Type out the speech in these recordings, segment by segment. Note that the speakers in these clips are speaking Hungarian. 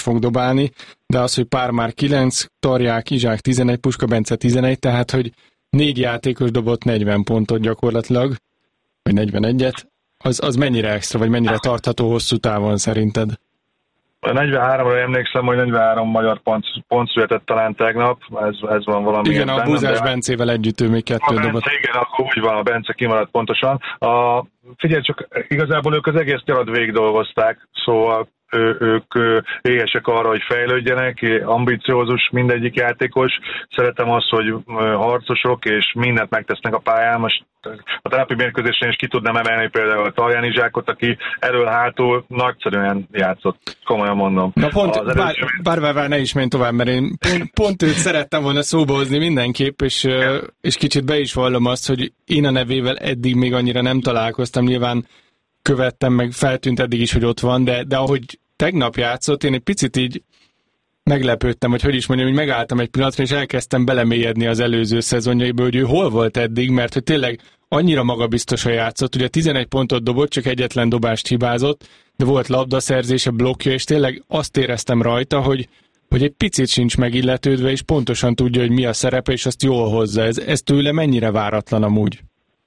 fog dobálni, de az, hogy Pár már 9, Tarják, Izsák 11, Puska Bence 11, tehát, hogy 4 játékos dobott 40 pontot gyakorlatilag, vagy 41-et, az mennyire extra, vagy mennyire tartható hosszú távon szerinted? A 43-ra emlékszem, hogy 43 magyar pont született talán tegnap, ez van valami. Igen, a Búzás Bencével együtt ő még 2 dobott. Igen, akkor úgy van, a Bence kimaradt pontosan. Figyelj csak, igazából ők az egész nyarat végig dolgozták, szóval ők éhesek arra, hogy fejlődjenek, ambiciózus mindegyik játékos. Szeretem azt, hogy harcosok, és mindent megtesznek a pályán. Most a tegnapi mérkőzésen is ki tudnám emelni például a Tarján Izsákot, aki elől-hátul nagyszerűen játszott, komolyan mondom. Na pont, bár ne is menj tovább, mert én pont őt szerettem volna szóba hozni mindenképp, és kicsit be is vallom azt, hogy én a nevével eddig még annyira nem találkoztam, nyilván követtem, meg feltűnt eddig is, hogy ott van, de ahogy tegnap játszott, én egy picit így meglepődtem, hogy is mondjam, hogy megálltam egy pillanatra, és elkezdtem belemélyedni az előző szezonjaiból, hogy ő hol volt eddig, mert hogy tényleg annyira magabiztosan játszott, ugye 11 pontot dobott, csak egyetlen dobást hibázott, de volt labdaszerzése, blokkja, és tényleg azt éreztem rajta, hogy egy picit sincs megilletődve, és pontosan tudja, hogy mi a szerepe, és azt jól hozza. Ez tőle mennyire váratlan amúgy?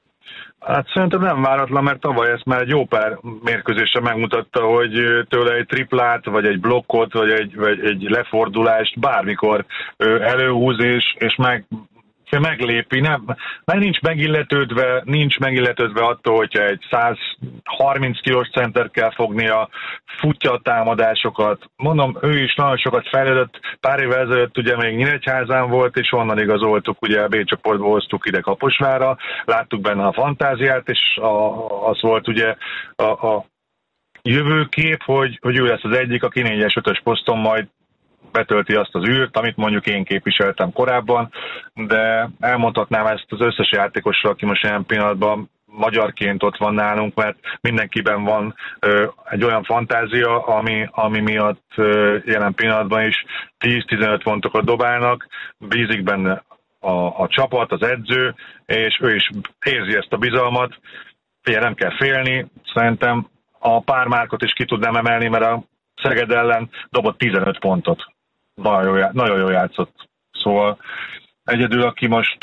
Hát szerintem nem váratlan, mert tavaly ezt már egy jó pár mérkőzésre megmutatta, hogy tőle egy triplát, vagy egy blokkot, vagy egy lefordulást bármikor előhúz, és meglépi, nincs megilletődve attól, hogyha egy 130 kilós center kell fognia, futja a támadásokat. Mondom, ő is nagyon sokat fejlődött, pár évvel ezelőtt ugye még Nyíregyházán volt, és onnan igazoltuk, ugye a B csoportba hoztuk ide Kaposvárra, láttuk benne a fantáziát, és az volt ugye a jövőkép, hogy ő lesz az egyik, aki 4-es, 5-ös poszton majd betölti azt az űrt, amit mondjuk én képviseltem korábban, de elmondhatnám ezt az összes játékosra, aki most ilyen pillanatban magyarként ott van nálunk, mert mindenkiben van egy olyan fantázia, ami miatt jelen pillanatban is 10-15 pontokat dobálnak, bízik benne a csapat, az edző, és ő is érzi ezt a bizalmat. Figyelj, nem kell félni, szerintem a Pár Márkot is ki tudnám emelni, mert a Szeged ellen dobott 15 pontot. Nagyon jól játszott. Szóval egyedül, aki most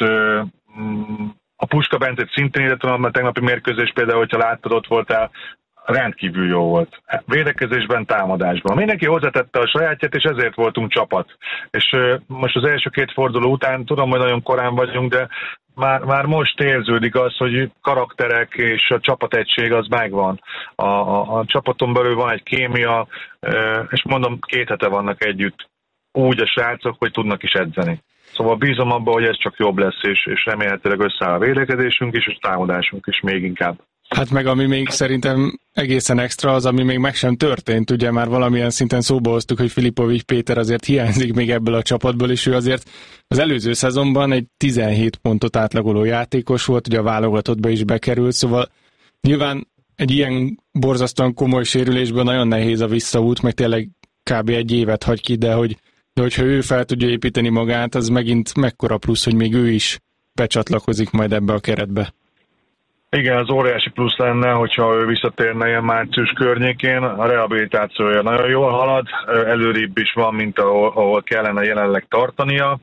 a Puska Bencét szintén ide tudom, mert tegnapi mérkőzés például, hogyha láttad, ott voltál, rendkívül jó volt. Védekezésben, támadásban. Mindenki hozzátette a sajátját, és ezért voltunk csapat. És most az első 2 forduló után, tudom, hogy nagyon korán vagyunk, de már most érződik az, hogy karakterek és a csapategység az megvan. A csapaton belül van egy kémia, és mondom, 2 hete vannak együtt úgy a srácok, hogy tudnak is edzeni. Szóval bízom abban, hogy ez csak jobb lesz, és remélhetőleg összeáll a védekezésünk is, és a támadásunk is még inkább. Hát meg ami még szerintem egészen extra az, ami még meg sem történt. Ugye már valamilyen szinten szóba hoztuk, hogy Filipovics Péter azért hiányzik még ebből a csapatból, és ő azért az előző szezonban egy 17 pontot átlagoló játékos volt, ugye a válogatottba is bekerült, szóval nyilván egy ilyen borzasztóan komoly sérülésből nagyon nehéz a visszaút, meg tényleg kb. 1 évet hagy ki, de hogyha ő fel tudja építeni magát, az megint mekkora plusz, hogy még ő is becsatlakozik majd ebbe a keretbe. Igen, az óriási plusz lenne, hogyha ő visszatérne ilyen március környékén. A rehabilitációja nagyon jól halad, előrébb is van, mint ahol kellene jelenleg tartania.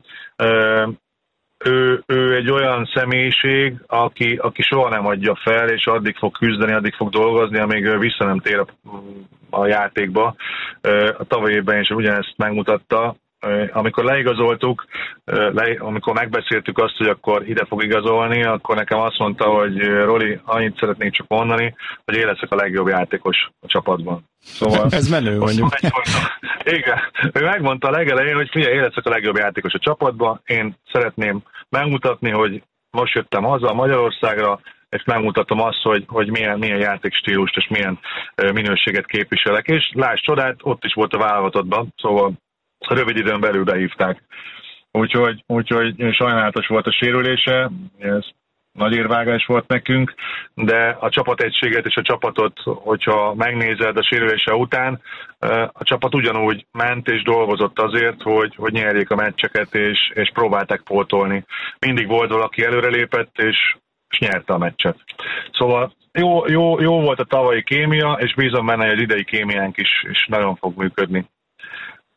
Ő egy olyan személyiség, aki soha nem adja fel, és addig fog küzdeni, addig fog dolgozni, amíg ő vissza nem tér a játékba. A tavalyi évben is ugyanezt megmutatta. Amikor leigazoltuk, amikor megbeszéltük azt, hogy akkor ide fog igazolni, akkor nekem azt mondta, hogy Roli, annyit szeretnék csak mondani, hogy én leszek a legjobb játékos a csapatban. Szóval, ez menő mondjuk. Igen, ő megmondta a legelején, hogy figyelj, én leszek a legjobb játékos a csapatban, én szeretném megmutatni, hogy most jöttem haza Magyarországra, és megmutatom azt, hogy milyen játékstílust és milyen minőséget képviselek. És láss csodát, ott is volt a válogatottban, szóval rövid időn belül behívták. Úgyhogy sajnálatos volt a sérülése, ez nagy érvágás volt nekünk, de a csapategységet és a csapatot, hogyha megnézed a sérülése után, a csapat ugyanúgy ment és dolgozott azért, hogy nyerjék a meccseket, és próbálták pótolni. Mindig volt valaki előrelépett, és nyerte a meccset. Szóval jó volt a tavalyi kémia, és bízom benne, hogy az idei kémiánk is nagyon fog működni.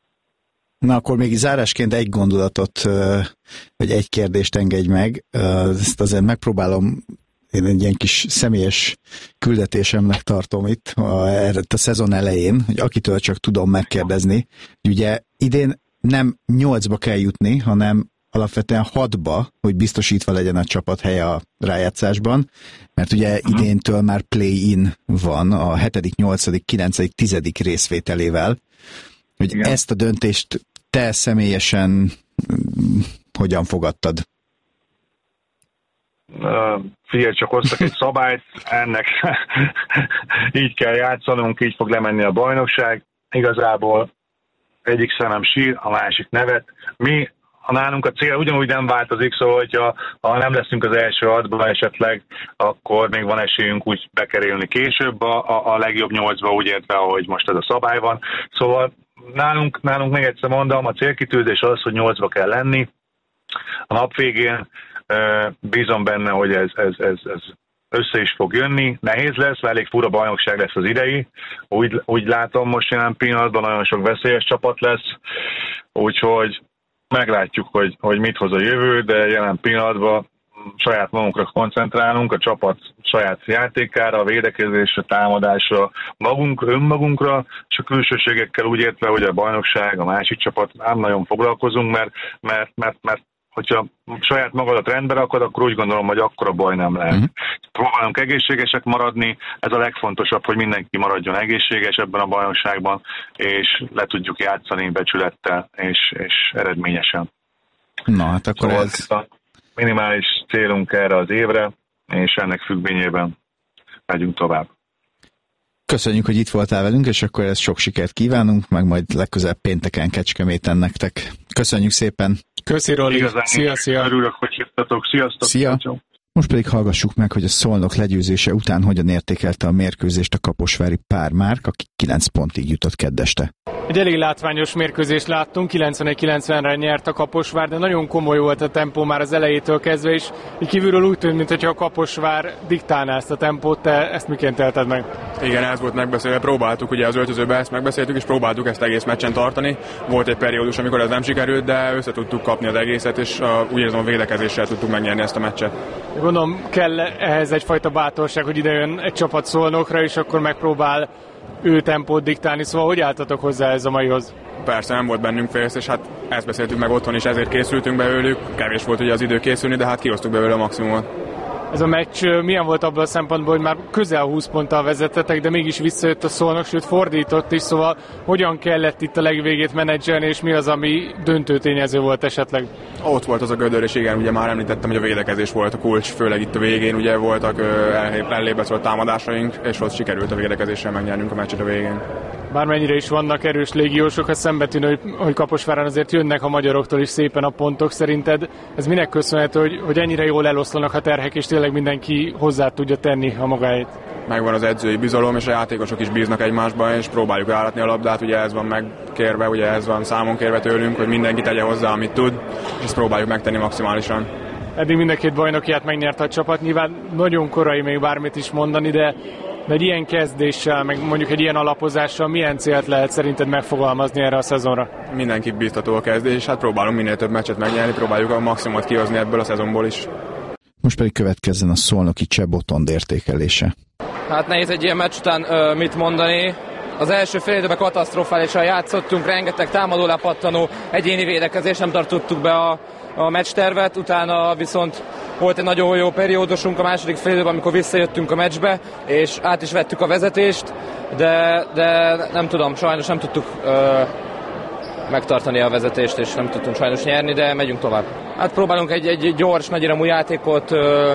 Na, akkor még zárásként egy gondolatot, vagy egy kérdést engedj meg. Ezt azért megpróbálom, én egy ilyen kis személyes küldetésemnek tartom itt a szezon elején, hogy akitől csak tudom megkérdezni. Ugye idén nem 8-ba kell jutni, hanem alapvetően 6-ba, hogy biztosítva legyen a csapat helye a rájátszásban, mert ugye idéntől már play-in van a 7., 8., 9., 10. részvételével, hogy igen, ezt a döntést te személyesen hogyan fogadtad? Figyelj, csak hoztak egy szabályt, ennek így kell játszanunk, így fog lemenni a bajnokság. Igazából egyik szemem sír, a másik nevet. Mi, ha nálunk a cél ugyanúgy nem változik, szóval hogyha nem leszünk az első 6-ban esetleg, akkor még van esélyünk úgy bekerülni később a legjobb 8-ba, úgy értve, ahogy most ez a szabály van. Szóval nálunk még egyszer mondom, a célkitűzés az, hogy 8-ba kell lenni. A nap végén bízom benne, hogy ez össze is fog jönni. Nehéz lesz, mert elég fura bajnokság lesz az idei. Úgy látom most jelen pillanatban, nagyon sok veszélyes csapat lesz, úgyhogy meglátjuk, hogy mit hoz a jövő, de jelen pillanatban saját magunkra koncentrálunk, a csapat saját játékára, a védekezésre, támadásra, önmagunkra, és a külsőségekkel úgy értve, hogy a bajnokság, a másik csapat nem nagyon foglalkozunk, mert hogyha saját magadat rendbe rakod, akkor úgy gondolom, hogy akkora baj nem lehet. Próbálunk egészségesek maradni, ez a legfontosabb, hogy mindenki maradjon egészséges ebben a bajnokságban, és le tudjuk játszani becsülettel és eredményesen. Na, hát akkor szóval ez a minimális célunk erre az évre, és ennek függvényében megyünk tovább. Köszönjük, hogy itt voltál velünk, és akkor ezt sok sikert kívánunk, meg majd legközelebb pénteken Kecskeméten nektek. Köszönjük szépen! Köszi, Roli! Szia! Örülök, hogy hívtatok. Sziasztok! Szia! Most pedig hallgassuk meg, hogy a Szolnok legyőzése után hogyan értékelte a mérkőzést a kaposvári pármárk, aki 9 pontig jutott keddeste. Egy elég látványos mérkőzést láttunk, 91-90-re nyert a Kaposvár, de nagyon komoly volt a tempó már az elejétől kezdve, és így kívülről úgy tűnt, mintha a Kaposvár diktálná ezt a tempót. Te ezt miként élted meg? Igen, ez volt megbeszélve, próbáltuk ugye az öltözőben, ezt megbeszéltük, és próbáltuk ezt egész meccsen tartani. Volt egy periódus, amikor ez nem sikerült, de össze tudtuk kapni az egészet, és úgy érzem, a védekezéssel tudtuk megnyerni ezt a meccset. Gondolom kell ehhez egyfajta bátorság, hogy ide jön egy csapat Szolnokra, és akkor megpróbál ő tempót diktálni, szóval hogy álltatok hozzá ez a maihoz? Persze nem volt bennünk félsz, és hát ezt beszéltük meg otthon is, ezért készültünk belőlük. Kevés volt ugye az idő készülni, de hát kihoztuk belőle a maximumot. Ez a meccs milyen volt abban a szempontból, hogy már közel 20 ponttal vezettetek, de mégis visszajött a Szolnok, sőt fordított is, szóval hogyan kellett itt a legvégét menedzselni, és mi az, ami döntő tényező volt esetleg? Ott volt az a gödör, és igen, ugye már említettem, hogy a védekezés volt a kulcs, főleg itt a végén, ugye voltak ellébe szólt támadásaink, és ott sikerült a védekezéssel megnyernünk a meccset a végén. Bármennyire is vannak erős légiósok, a szembetűnő, hogy Kaposváron azért jönnek a magyaroktól is szépen a pontok. Szerinted ez minek köszönhető, hogy ennyire jól eloszlanak a terhek, és tényleg mindenki hozzá tudja tenni a magáét? Megvan az edzői bizalom, és a játékosok is bíznak egymásban, és próbáljuk állatni a labdát, ugye ez van megkérve, ugye ez van számon kérve tőlünk, hogy mindenki tegye hozzá, amit tud, és ezt próbáljuk megtenni maximálisan. Eddig mind a két bajnokiát megnyerte a csapat, nyilván nagyon korai még bármit is mondani, de egy ilyen kezdéssel, meg mondjuk egy ilyen alapozással milyen célt lehet szerinted megfogalmazni erre a szezonra? Mindenki biztató a kezdés, és hát próbálunk minél több meccset megnyerni, próbáljuk a maximumot kihozni ebből a szezonból is. Most pedig következzen a szolnoki Cseh Botond értékelése. Hát nehéz egy ilyen meccs után mit mondani. Az első fél időben katasztrofálisan játszottunk, rengeteg támadó lepattanó, egyéni védekezés, nem tartottuk be a meccstervet, utána viszont volt egy nagyon jó periódusunk a második fél időben, amikor visszajöttünk a meccsbe, és át is vettük a vezetést, de nem tudom, sajnos nem tudtuk megtartani a vezetést, és nem tudtunk sajnos nyerni, de megyünk tovább. Hát próbálunk egy gyors, nagyiramú játékot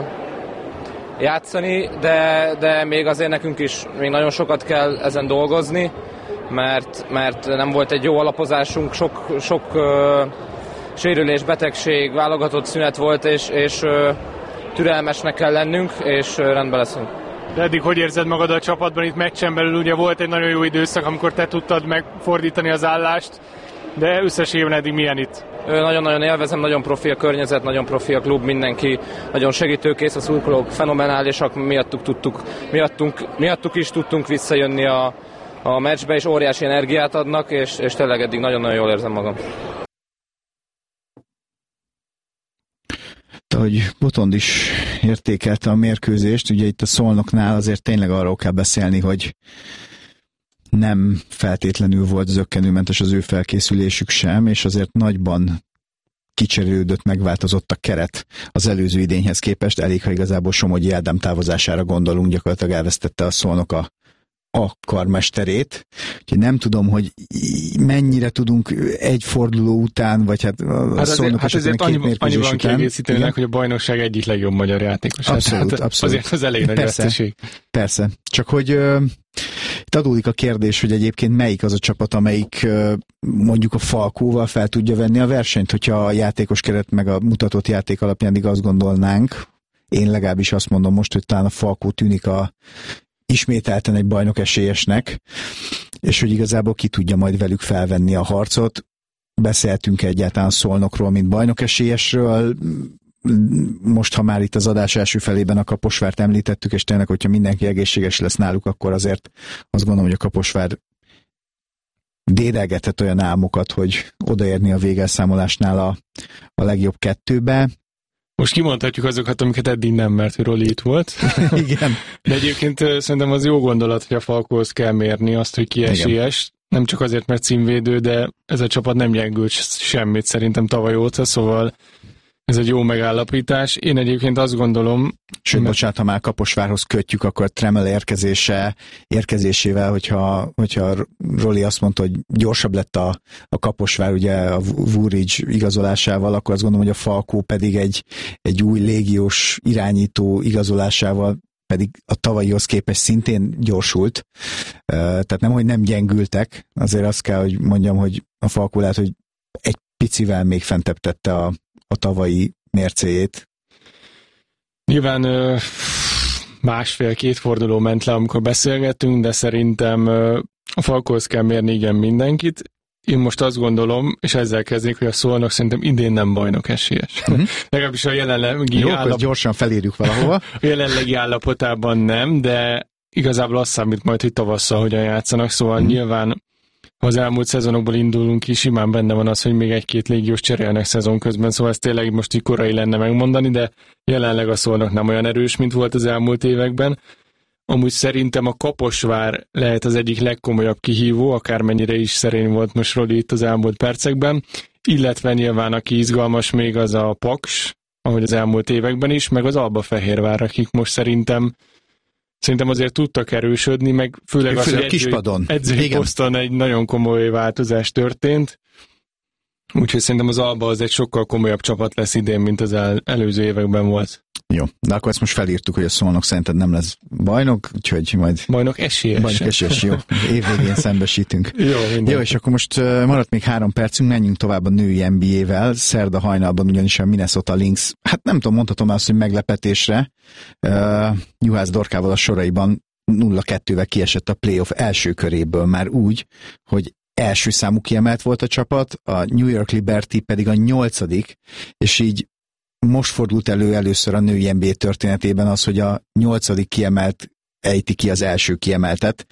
játszani, de még azért nekünk is még nagyon sokat kell ezen dolgozni, mert nem volt egy jó alapozásunk, sok sérülés, betegség, válogatott szünet volt, és türelmesnek kell lennünk, és rendben leszünk. De eddig hogy érzed magad a csapatban? Itt meccsen belül ugye volt egy nagyon jó időszak, amikor te tudtad megfordítani az állást, de összességében eddig milyen itt? Nagyon-nagyon élvezem, nagyon profi a környezet, nagyon profi a klub, mindenki nagyon segítőkész, a szurkolók fenomenálisak, miattuk is tudtunk visszajönni a meccsbe, és óriási energiát adnak, és tényleg eddig nagyon-nagyon jól érzem magam. Ahogy Botond is értékelte a mérkőzést, ugye itt a Szolnoknál azért tényleg arról kell beszélni, hogy nem feltétlenül volt zökkenőmentes az ő felkészülésük sem, és azért nagyban kicserélődött, megváltozott a keret az előző idényhez képest, elég, ha igazából Somogyi Ádám távozására gondolunk, gyakorlatilag elvesztette a Szolnok a karmesterét. Úgyhogy nem tudom, hogy mennyire tudunk egy forduló után, vagy hát a Szolnok azért annyiban kiegészítőnek, hogy a bajnokság egyik legjobb magyar játékos. Abszolút, hát abszolút. Azért az elég nagy veszteség. Persze. Csak hogy itt adódik a kérdés, hogy egyébként melyik az a csapat, amelyik mondjuk a Falkóval fel tudja venni a versenyt, hogyha a játékos keret meg a mutatott játék alapján eddig azt gondolnánk. Én legalábbis azt mondom most, hogy talán a Falkó tűnik ismételten egy bajnok esélyesnek, és hogy igazából ki tudja majd velük felvenni a harcot. Beszéltünk egyáltalán Szolnokról, mint bajnok esélyesről. Most, ha már itt az adás első felében a Kaposvárt említettük, és tényleg, hogyha mindenki egészséges lesz náluk, akkor azért azt gondolom, hogy a Kaposvár dédelgetett olyan álmokat, hogy odaérni a végelszámolásnál a legjobb kettőbe. Most kimondhatjuk azokat, amiket eddig nem, mert Roli itt volt. Igen. De egyébként szerintem az jó gondolat, hogy a Falkóhoz kell mérni azt, hogy ki esélyes. Nem csak azért, mert címvédő, de ez a csapat nem gyengült semmit szerintem tavaly óta, szóval ez egy jó megállapítás. Én egyébként azt gondolom... Sőt, bocsánat, ha már Kaposvárhoz kötjük, akkor Tremel érkezésével, hogyha Roli azt mondta, hogy gyorsabb lett a Kaposvár, ugye a Vúrics igazolásával, akkor azt gondolom, hogy a Falkó pedig egy új légiós irányító igazolásával pedig a tavalyihoz képest szintén gyorsult. Tehát nem, hogy nem gyengültek, azért azt kell, hogy mondjam, hogy a Falkó lehet, hogy egy picivel még fentebb tette a tavalyi mércéjét. Nyilván 1,5-2 forduló ment le, amikor beszélgettünk, de szerintem a Falkóhoz kell mérni igen mindenkit. Én most azt gondolom, és ezzel kezdnék, hogy a Szolnok szerintem idén nem bajnok esélyes. Legalábbis a jelenlegi gyorsan felírjuk valahova. A jelenlegi állapotában nem, de igazából azt számít majd, hogy tavasszal hogyan játszanak, szóval nyilván ha az elmúlt szezonokból indulunk ki, simán benne van az, hogy még 1-2 légiós cserélnek szezon közben, szóval ez tényleg most így korai lenne megmondani, de jelenleg a Szolnok nem olyan erős, mint volt az elmúlt években. Amúgy szerintem a Kaposvár lehet az egyik legkomolyabb kihívó, akármennyire is szerény volt most Roli itt az elmúlt percekben, illetve nyilván aki izgalmas még az a Paks, ahogy az elmúlt években is, meg az Albafehérvár, akik most szerintem azért tudtak erősödni, meg főleg az, hogy edzői poszton egy nagyon komoly változás történt. Úgyhogy szerintem az Alba az egy sokkal komolyabb csapat lesz idén, mint az előző években volt. Jó, de akkor ezt most felírtuk, hogy a Szolnok szerinted nem lesz bajnok, úgyhogy majd... Bajnok esélyes. Jó. Évvégén szembesítünk. Jó, és akkor most maradt még 3 percünk, menjünk tovább a női NBA-vel. Szerda hajnalban ugyanis a Minnesota Lynx, hát nem tudom, mondhatom azt, hogy meglepetésre, Juhász Dorkával a soraiban 0-2-vel kiesett a playoff első köréből, már úgy, hogy első számú kiemelt volt a csapat, a New York Liberty pedig a 8., és így most fordult elő először a női NBA történetében az, hogy a 8. kiemelt ejti ki az első kiemeltet.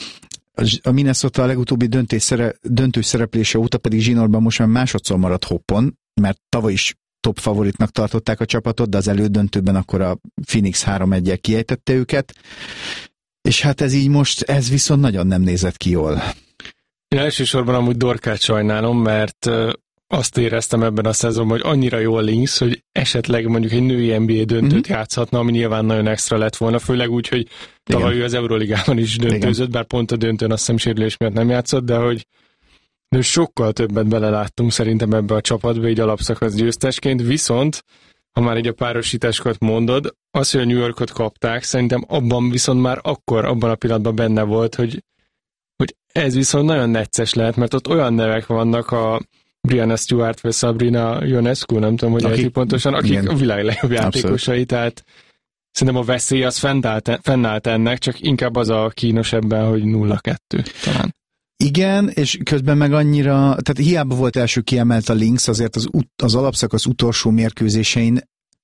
A Minnesota a legutóbbi döntős szereplése óta pedig zsinórban most már másodszor maradt hoppon, mert tavaly is top favoritnak tartották a csapatot, de az elődöntőben akkor a Phoenix 3-1-jel kiejtette őket, és hát ez viszont nagyon nem nézett ki jól. Én elsősorban amúgy Dorkát sajnálom, mert azt éreztem ebben a szezonban, hogy annyira jó a Lynx, hogy esetleg mondjuk egy női NBA döntőt játszhatna, ami nyilván nagyon extra lett volna, főleg úgy, hogy tavaly ő az Euroligában is döntőzött, bár pont a döntőn azt hiszem sérülés miatt nem játszott, de hogy sokkal többet beleláttunk szerintem ebbe a csapatba, így alapszakasz győztesként, viszont ha már így a párosításokat mondod, az, hogy a New Yorkot kapták, szerintem abban viszont már akkor, abban a pillanatban benne volt, hogy ez viszont nagyon necces lehet, mert ott olyan nevek vannak, a Brianna Stewart vagy Sabrina Ionescu, nem tudom, hogy akik pontosan, akik a világ legjobb játékosai, tehát szerintem a veszély az fennállt ennek, csak inkább az a kínos ebben, hogy 0-2 talán. Igen, és közben meg annyira, tehát hiába volt első kiemelt a Lynx, azért az alapszakasz utolsó mérkőzésein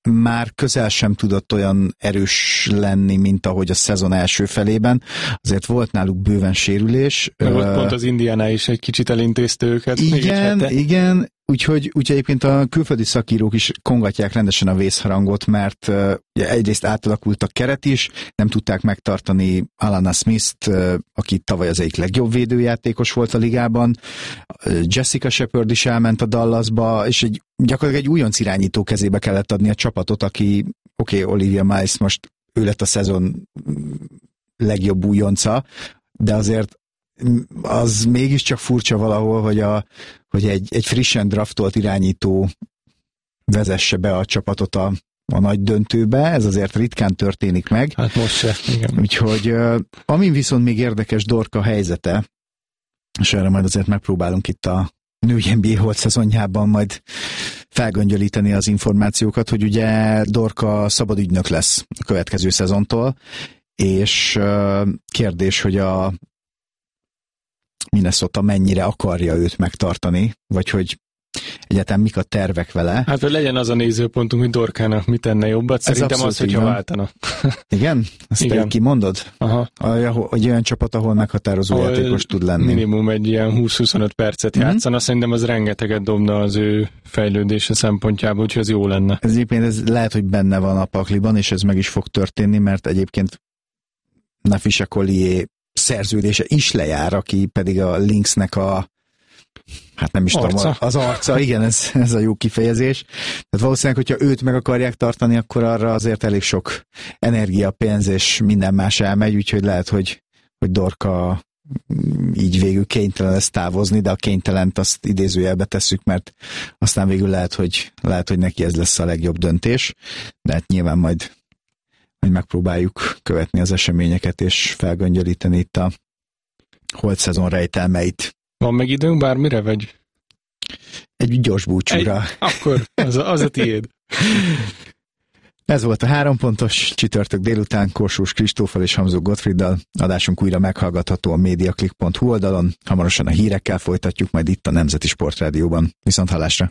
már közel sem tudott olyan erős lenni, mint ahogy a szezon első felében. Azért volt náluk bőven sérülés. Volt pont az Indiánál is egy kicsit elintézte őket. Igen. Úgyhogy egyébként a külföldi szakírók is kongatják rendesen a vészharangot, mert egyrészt átalakult a keret is, nem tudták megtartani Alana Smith-t, aki tavaly az egyik legjobb védőjátékos volt a ligában. Jessica Shepard is elment a Dallasba, és gyakorlatilag egy újonc irányító kezébe kellett adni a csapatot, aki, Olivia Miles most ő lett a szezon legjobb újonca, de azért az mégiscsak furcsa valahol, hogy egy frissen draftolt irányító vezesse be a csapatot a nagy döntőbe, ez azért ritkán történik meg. Hát most se, igen. Úgyhogy amin viszont még érdekes Dorka helyzete, és erre majd azért megpróbálunk itt a női NBA holt szezonjában majd felgöngyölíteni az információkat, hogy ugye Dorka szabad ügynök lesz a következő szezontól, és kérdés, hogy a Minnesota mennyire akarja őt megtartani, vagy hogy egyáltalán mik a tervek vele. Hát, hogy legyen az a nézőpontunk, hogy Dorkának mit tenne jobbat. Szerintem az, hogyha váltana. Igen? Ezt igen. Kimondod? Aha. Hogy olyan csapat, ahol meghatározó játékos tud lenni. Minimum egy ilyen 20-25 percet játszana, szerintem az rengeteget dobna az ő fejlődése szempontjából, úgyhogy ez jó lenne. Ez lehet, hogy benne van a pakliban, és ez meg is fog történni, mert egyébként Nafisa Collier szerződése is lejár, aki pedig a Lynxnek hát nem is tudom, az arca, igen, ez a jó kifejezés. Tehát valószínűleg, hogyha őt meg akarják tartani, akkor arra azért elég sok energia, pénz és minden más elmegy, úgyhogy lehet, hogy Dorka így végül kénytelen lesz távozni, de a kénytelent azt idézőjelbe tesszük, mert aztán végül lehet, hogy neki ez lesz a legjobb döntés, de hát nyilván majd megpróbáljuk követni az eseményeket, és felgöngyölíteni itt a holt szezon rejtelmeit. Van meg időnk bármire, vagy? Egy gyors búcsúra. Akkor az a tiéd. Ez volt a 3 pontos csütörtök délután Korsós Kristóffal és Hamzó Gottfrieddal. Adásunk újra meghallgatható a mediaclick.hu oldalon. Hamarosan a hírekkel folytatjuk, majd itt a Nemzeti Sportrádióban. Viszont hallásra!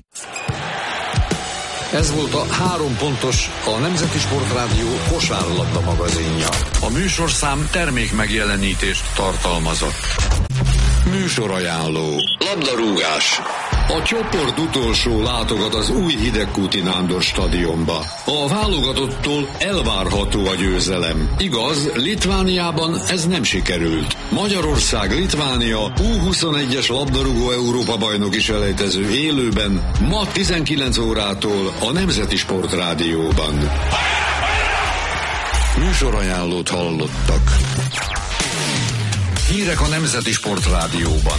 Ez volt a 3 pontos, a Nemzeti Sportrádió kosárlabda magazinja. A műsorszám termék megjelenítést tartalmazott. Műsorajánló. Labdarúgás. A csoport utolsó látogat az új Hidegkúti Nándor stadionba. A válogatottól elvárható a győzelem. Igaz, Litvániában ez nem sikerült. Magyarország-Litvánia U21-es labdarúgó Európa-bajnoki selejtező élőben ma 19 órától a Nemzeti Sportrádióban. Műsorajánlót hallottak. Hírek a Nemzeti Sportrádióban.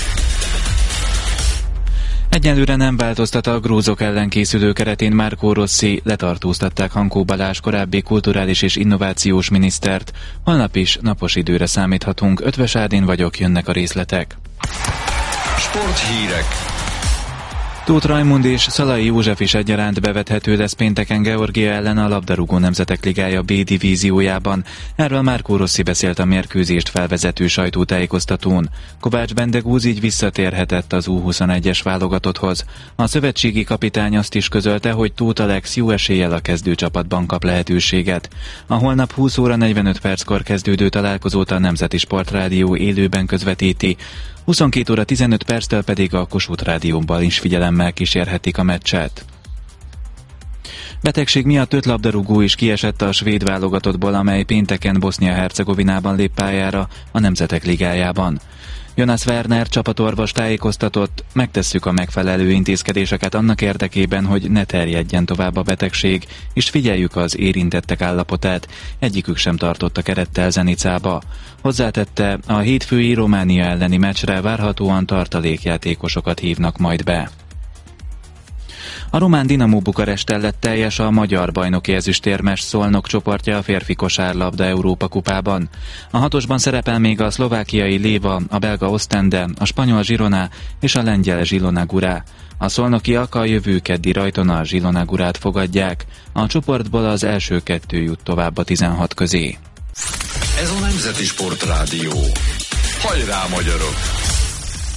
Egyelőre nem változtat a grúzok ellen készülő keretén Marco Rossi, letartóztatták Hankó Balázs korábbi kulturális és innovációs minisztert. Holnap is napos időre számíthatunk. Ötvös Ádén vagyok, jönnek a részletek. Sporthírek. Tóth Rajmund és Szalai József is egyaránt bevethető lesz pénteken Georgia ellen a Labdarúgó Nemzetek Ligája B divíziójában. Erről Marco Rossi beszélt a mérkőzést felvezető sajtótájékoztatón. Kovács Bendegúz így visszatérhetett az U21-es válogatotthoz. A szövetségi kapitány azt is közölte, hogy Tóth Alex jó eséllyel a kezdőcsapatban kap lehetőséget. A holnap 20 óra 45 perckor kezdődő találkozót a Nemzeti Sportrádió élőben közvetíti. 22 óra 15 perctől pedig a Kossuth Rádióban is figyelemmel kísérhetik a meccset. Betegség miatt 5 labdarúgó is kiesett a svéd válogatottból, amely pénteken Bosznia-Hercegovinában lép pályára a Nemzetek Ligájában. Jonas Werner csapatorvos tájékoztatott, megtesszük a megfelelő intézkedéseket annak érdekében, hogy ne terjedjen tovább a betegség, és figyeljük az érintettek állapotát. Egyikük sem tartott a kerettel Zenicába. Hozzátette, a hétfői Románia elleni meccsre várhatóan tartalékjátékosokat hívnak majd be. A román Dinamo Bukaresttel lett teljes a magyar bajnoki ezüstérmes Szolnok csoportja a férfi kosárlabda Európa kupában. A 6-osban szerepel még a szlovákiai Léva, a belga Ostende, a spanyol Girona és a lengyel Zilona Gura. A szolnokiak a jövő keddi rajton a Zilona Gurát fogadják. A csoportból az első 2 jut tovább a 16 közé. Ez a Nemzeti Sportrádió. Hajrá, magyarok!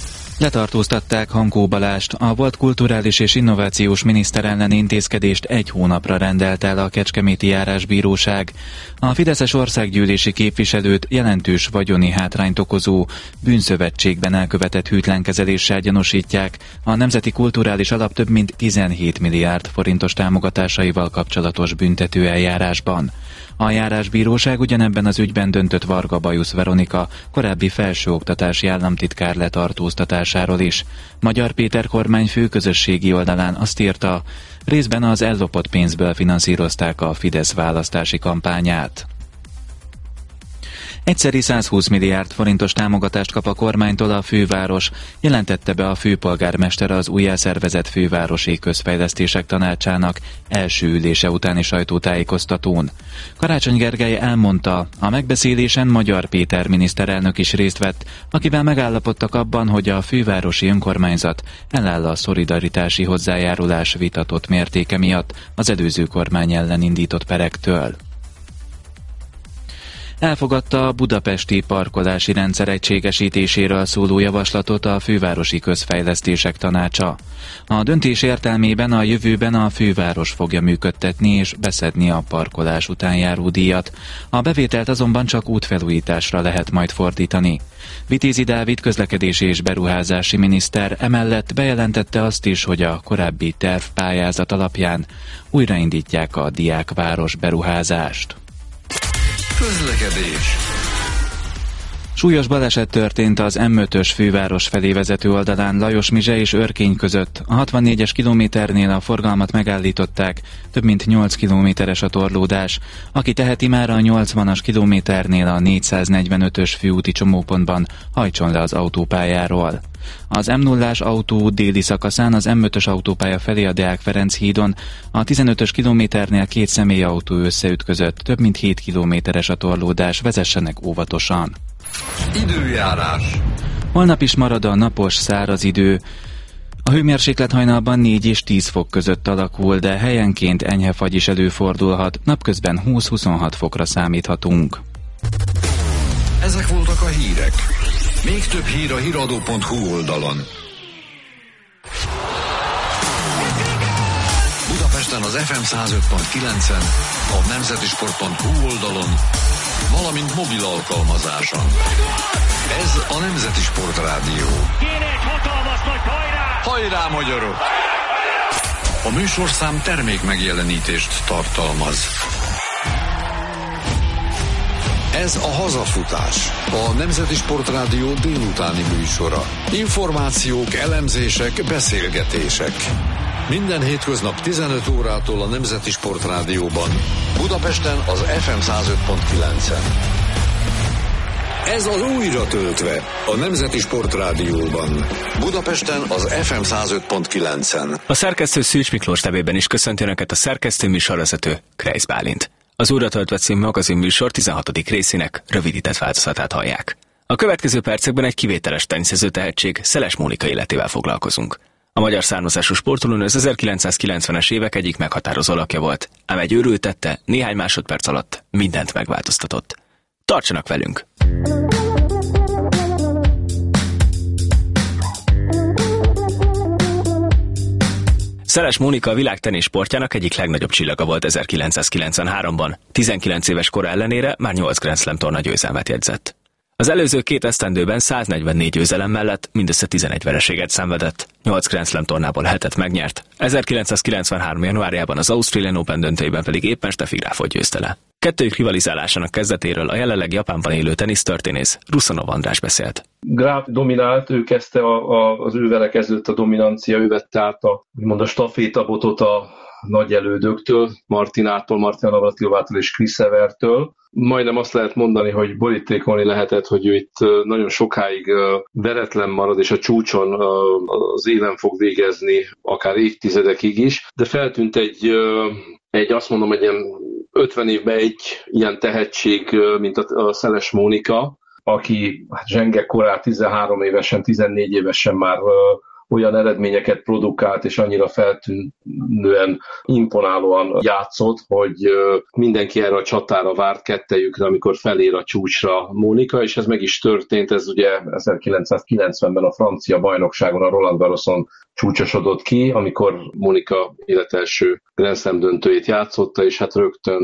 Letartóztatták Hankó Balást, a volt kulturális és innovációs miniszter elleni intézkedést 1 hónapra rendelt el a Kecskeméti Járásbíróság. A fideszes országgyűlési képviselőt jelentős vagyoni hátrányt okozó bűnszövetségben elkövetett hűtlenkezeléssel gyanúsítják a Nemzeti Kulturális Alap több mint 17 milliárd forintos támogatásaival kapcsolatos büntetőeljárásban. A Járásbíróság ugyanebben az ügyben döntött Varga Bajusz Veronika, korábbi felsőoktatási államtitkár letartóztatásáról is. Magyar Péter kormányfő közösségi oldalán azt írta, részben az ellopott pénzből finanszírozták a Fidesz választási kampányát. Egyszeri 120 milliárd forintos támogatást kap a kormánytól a főváros, jelentette be a főpolgármester az újjászervezett fővárosi közfejlesztések tanácsának első ülése utáni sajtótájékoztatón. Karácsony Gergely elmondta, a megbeszélésen Magyar Péter miniszterelnök is részt vett, akivel megállapodtak abban, hogy a fővárosi önkormányzat eláll a szolidaritási hozzájárulás vitatott mértéke miatt az előző kormány ellen indított perektől. Elfogadta a budapesti parkolási rendszer egységesítéséről szóló javaslatot a Fővárosi Közfejlesztések Tanácsa. A döntés értelmében a jövőben a főváros fogja működtetni és beszedni a parkolás után járó díjat. A bevételt azonban csak útfelújításra lehet majd fordítani. Vitézi Dávid közlekedési és beruházási miniszter emellett bejelentette azt is, hogy a korábbi tervpályázat alapján újraindítják a diákváros beruházást. Közlekedés. Súlyos baleset történt az M5-ös főváros felé vezető oldalán Lajos-Mizse és Örkény között. A 64-es kilométernél a forgalmat megállították, több mint 8 kilométeres a torlódás. Aki teheti, már a 80-as kilométernél a 445-ös főúti csomópontban hajtson le az autópályáról. Az M0-ás autóút déli szakaszán az M5-ös autópálya felé a Deák Ferenc hídon a 15-ös kilométernél 2 személyautó összeütközött, több mint 7 kilométeres a torlódás, vezessenek óvatosan. Időjárás. Holnap is marad a napos, száraz idő. A hőmérséklet hajnalban 4 és 10 fok között alakul, de helyenként enyhe fagy is előfordulhat, napközben 20-26 fokra számíthatunk. Ezek voltak a hírek. Még több hír a hiradó.hu oldalon. Budapesten az FM 105.9-en, a nemzetisport.hu oldalon, valamint mobil alkalmazáson. Ez a Nemzeti Sport Rádió. Kéne egy hatalmas nagy hajrá! Hajrá, magyarok! A műsorszám termék megjelenítést tartalmaz. Ez a Hazafutás, a Nemzeti Sport Rádió délutáni műsora. Információk, elemzések, beszélgetések. Minden hétköznap 15 órától a Nemzeti Sport Rádióban, Budapesten az FM 105.9-en. Ez az újra töltve a Nemzeti Sport Rádióban, Budapesten az FM 105.9-en. A szerkesztő Szűcs Miklós nevében is köszönti Önöket a szerkesztő műsorvezető Kreisz Bálint. Az újra töltve című magazinműsor 16. részének rövidített változatát hallják. A következő percekben egy kivételes teniszező tehetség, Szeles Mónika életével foglalkozunk. A magyar származású sportolónő az 1990-es évek egyik meghatározó alakja volt, ám egy őrült tette néhány másodperc alatt mindent megváltoztatott. Tartsanak velünk! Szeles Mónika a világ teniszsportjának egyik legnagyobb csillaga volt 1993-ban. 19 éves kora ellenére már 8 Grand Slam torna győzelmet jegyzett. Az előző 2 esztendőben 144 győzelem mellett mindössze 11 vereséget szenvedett, 8 Grand Slam tornából 7-et megnyert, 1993. januárjában az Australian Open döntőjében pedig éppen Steffi Grafot győzte le. Kettőjük rivalizálásának kezdetéről a jelenleg Japánban élő tenisztörténész Ruszanov András beszélt. Graf dominált, ő kezdte az ő vele kezdődött a dominancia, ő vette át a stafétabotot a nagy elődöktől, Martina Navratilvától és Chris Evertől. Majdnem azt lehet mondani, hogy borítékolni lehetett, hogy ő itt nagyon sokáig veretlen marad, és a csúcson az élen fog végezni, akár évtizedekig is, de feltűnt egy azt mondom, egy ilyen 50 évben egy ilyen tehetség, mint a Szeles Mónika, aki zsenge korán 13 évesen, 14 évesen már olyan eredményeket produkált, és annyira feltűnően, imponálóan játszott, hogy mindenki erre a csatára várt kettejükre, amikor felér a csúcsra Mónika, és ez meg is történt, ez ugye 1990-ben a francia bajnokságon, a Roland Garroson csúcsosodott ki, amikor Mónika életelső Grand Slam döntőjét játszotta, és hát rögtön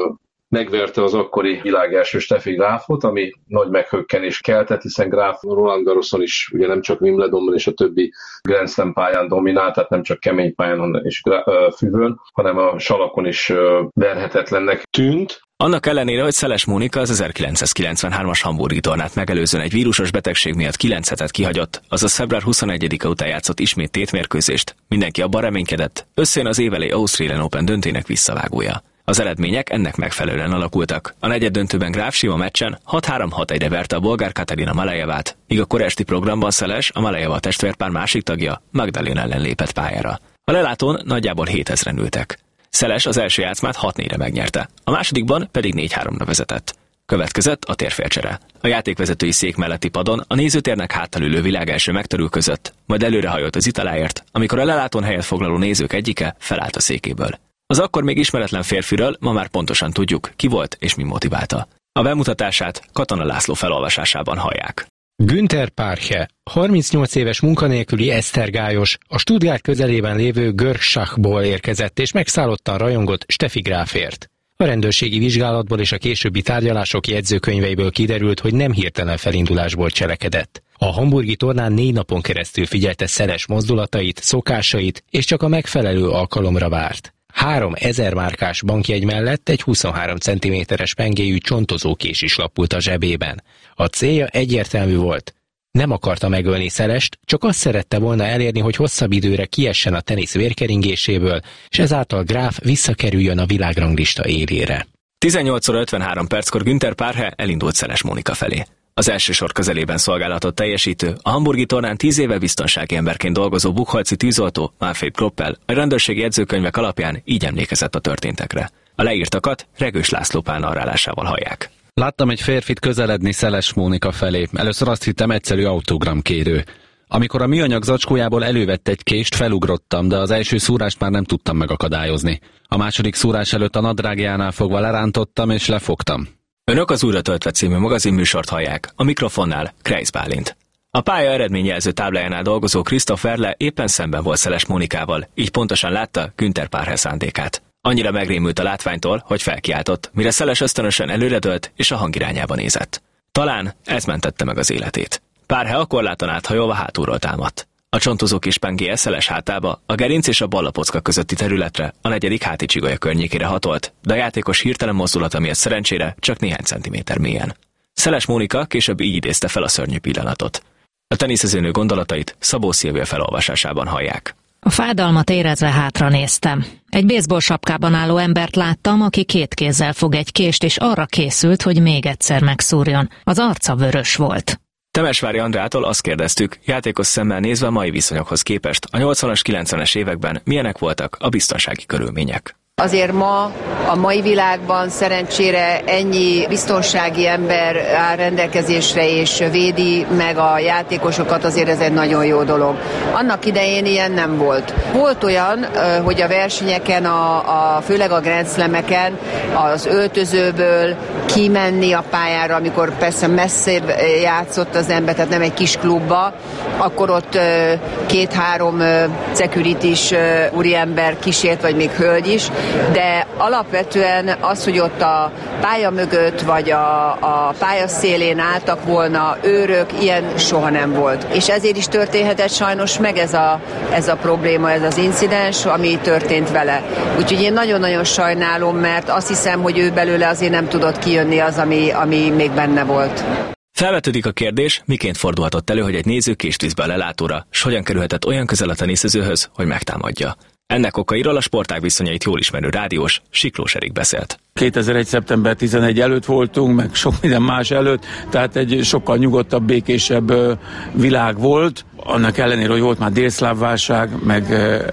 megverte az akkori világelső Steffi Grafot, ami nagy meghökkenést keltett, hiszen Graf Roland Garroson is ugye nem csak Wimbledonban és a többi Grand Slam pályán dominált, tehát nem csak kemény pályán és füvön, hanem a salakon is verhetetlennek tűnt. Annak ellenére, hogy Szeles Mónika az 1993-as hamburgi tornát megelőzően egy vírusos betegség miatt 9 hetet kihagyott, azaz február 21-e után játszott ismét tétmérkőzést, mindenki abban reménykedett, összejön az évelei Australian Open döntőnek visszavágója. Az eredmények ennek megfelelően alakultak. A negyeddöntőben Graf sima meccsen 6-3-6-1-re verte a bolgár Katarina Malejevát, míg a korai esti programban Szeles, a Malejeva testvérpár másik tagja, Magdalena ellen lépett pályára. A lelátón nagyjából 7000-en ültek. Szeles az első játszmát 6-4-re megnyerte, a másodikban pedig 4-3-ra vezetett. Következett a térfélcsere. A játékvezetői szék melletti padon a nézőtérnek háttal ülő világelső megtörülközött, majd előrehajolt az italáért, amikor a lelátón helyet foglaló nézők egyike felállt a székéből. Az akkor még ismeretlen férfiről ma már pontosan tudjuk, ki volt és mi motiválta. A bemutatását Katona László felolvasásában hallják. Günther Parche, 38 éves munkanélküli esztergályos, a Stuttgart közelében lévő Görschachból érkezett és megszállottan rajongott Steffi Grafért. A rendőrségi vizsgálatból és a későbbi tárgyalások jegyzőkönyveiből kiderült, hogy nem hirtelen felindulásból cselekedett. A hamburgi tornán 4 napon keresztül figyelte Szeles mozdulatait, szokásait, és csak a megfelelő alkalomra várt. 3000 márkás bankjegy mellett egy 23 cm-es pengéjű csontozókés is lapult a zsebében. A célja egyértelmű volt. Nem akarta megölni Szelest, csak azt szerette volna elérni, hogy hosszabb időre kiessen a tenisz vérkeringéséből, és ezáltal Graf visszakerüljön a világranglista élére. 18:53 Günther Parche elindult Szeles Mónika felé. Az első sor közelében szolgálatot teljesítő, a hamburgi tornán 10 éve biztonsági emberként dolgozó buchholzi tűzoltó Manfred Kroppel a rendőrségi jegyzőkönyvek alapján így emlékezett a történtekre. A leírtakat Regős László Pál narrálásával hallják. Láttam egy férfit közeledni Szeles Mónika felé. Először azt hittem egyszerű autogramkérő. Amikor a műanyag zacskójából elővett egy kést, felugrottam, de az első szúrást már nem tudtam megakadályozni. A második szúrás előtt a nadrágjánál fogva lerántottam és lefogtam. Önök az Újra töltve című magazinműsort hallják, a mikrofonnál Kreisz Bálint. A pálya eredményjelző táblájánál dolgozó Christoph Verle éppen szemben volt Szeles Mónikával, így pontosan látta Günther Parche szándékát. Annyira megrémült a látványtól, hogy felkiáltott, mire Szeles ösztönösen előredőlt és a hang irányába nézett. Talán ez mentette meg az életét. Parche a korláton áthajolva hátulról támadt. A csontozó kis pengéje Szeles hátába, a gerinc és a ballapocka közötti területre, a negyedik háti csigolya környékére hatolt, de a játékos hirtelen mozdulata miatt szerencsére csak néhány centiméter mélyen. Szeles Mónika később így idézte fel a szörnyű pillanatot. A teniszezőnő gondolatait Szabó Szilvia felolvasásában hallják. A fájdalmat érezve hátra néztem. Egy baseball sapkában álló embert láttam, aki 2 kézzel fog egy kést, és arra készült, hogy még egyszer megszúrjon. Az arca vörös volt. Temesvári Andrától azt kérdeztük, játékos szemmel nézve a mai viszonyokhoz képest a 80-as, 90-es években milyenek voltak a biztonsági körülmények. Azért ma a mai világban szerencsére ennyi biztonsági ember áll rendelkezésre és védi meg a játékosokat, azért ez egy nagyon jó dolog. Annak idején ilyen nem volt. Volt olyan, hogy a versenyeken, főleg a Grand Slameken az öltözőből kimenni a pályára, amikor persze messze játszott az ember, tehát nem egy kis klubba, akkor ott 2-3 security-s úriember kísért, vagy még hölgy is, de alapvetően az, hogy ott a pálya mögött, vagy a pálya szélén álltak volna őrök, ilyen soha nem volt. És ezért is történhetett sajnos meg ez a probléma, ez az incidens, ami történt vele. Úgyhogy én nagyon-nagyon sajnálom, mert azt hiszem, hogy ő belőle azért nem tudott kijönni az, ami még benne volt. Felvetődik a kérdés, miként fordulhatott elő, hogy egy néző kést visz be a lelátóra, s hogyan kerülhetett olyan közel a teniszezőhöz, hogy megtámadja. Ennek okairól a sportág viszonyait jól ismerő rádiós Siklós Erik beszélt. 2001. szeptember 11 előtt voltunk, meg sok minden más előtt, tehát egy sokkal nyugodtabb, békésebb világ volt. Annak ellenére, hogy volt már délszláv válság, meg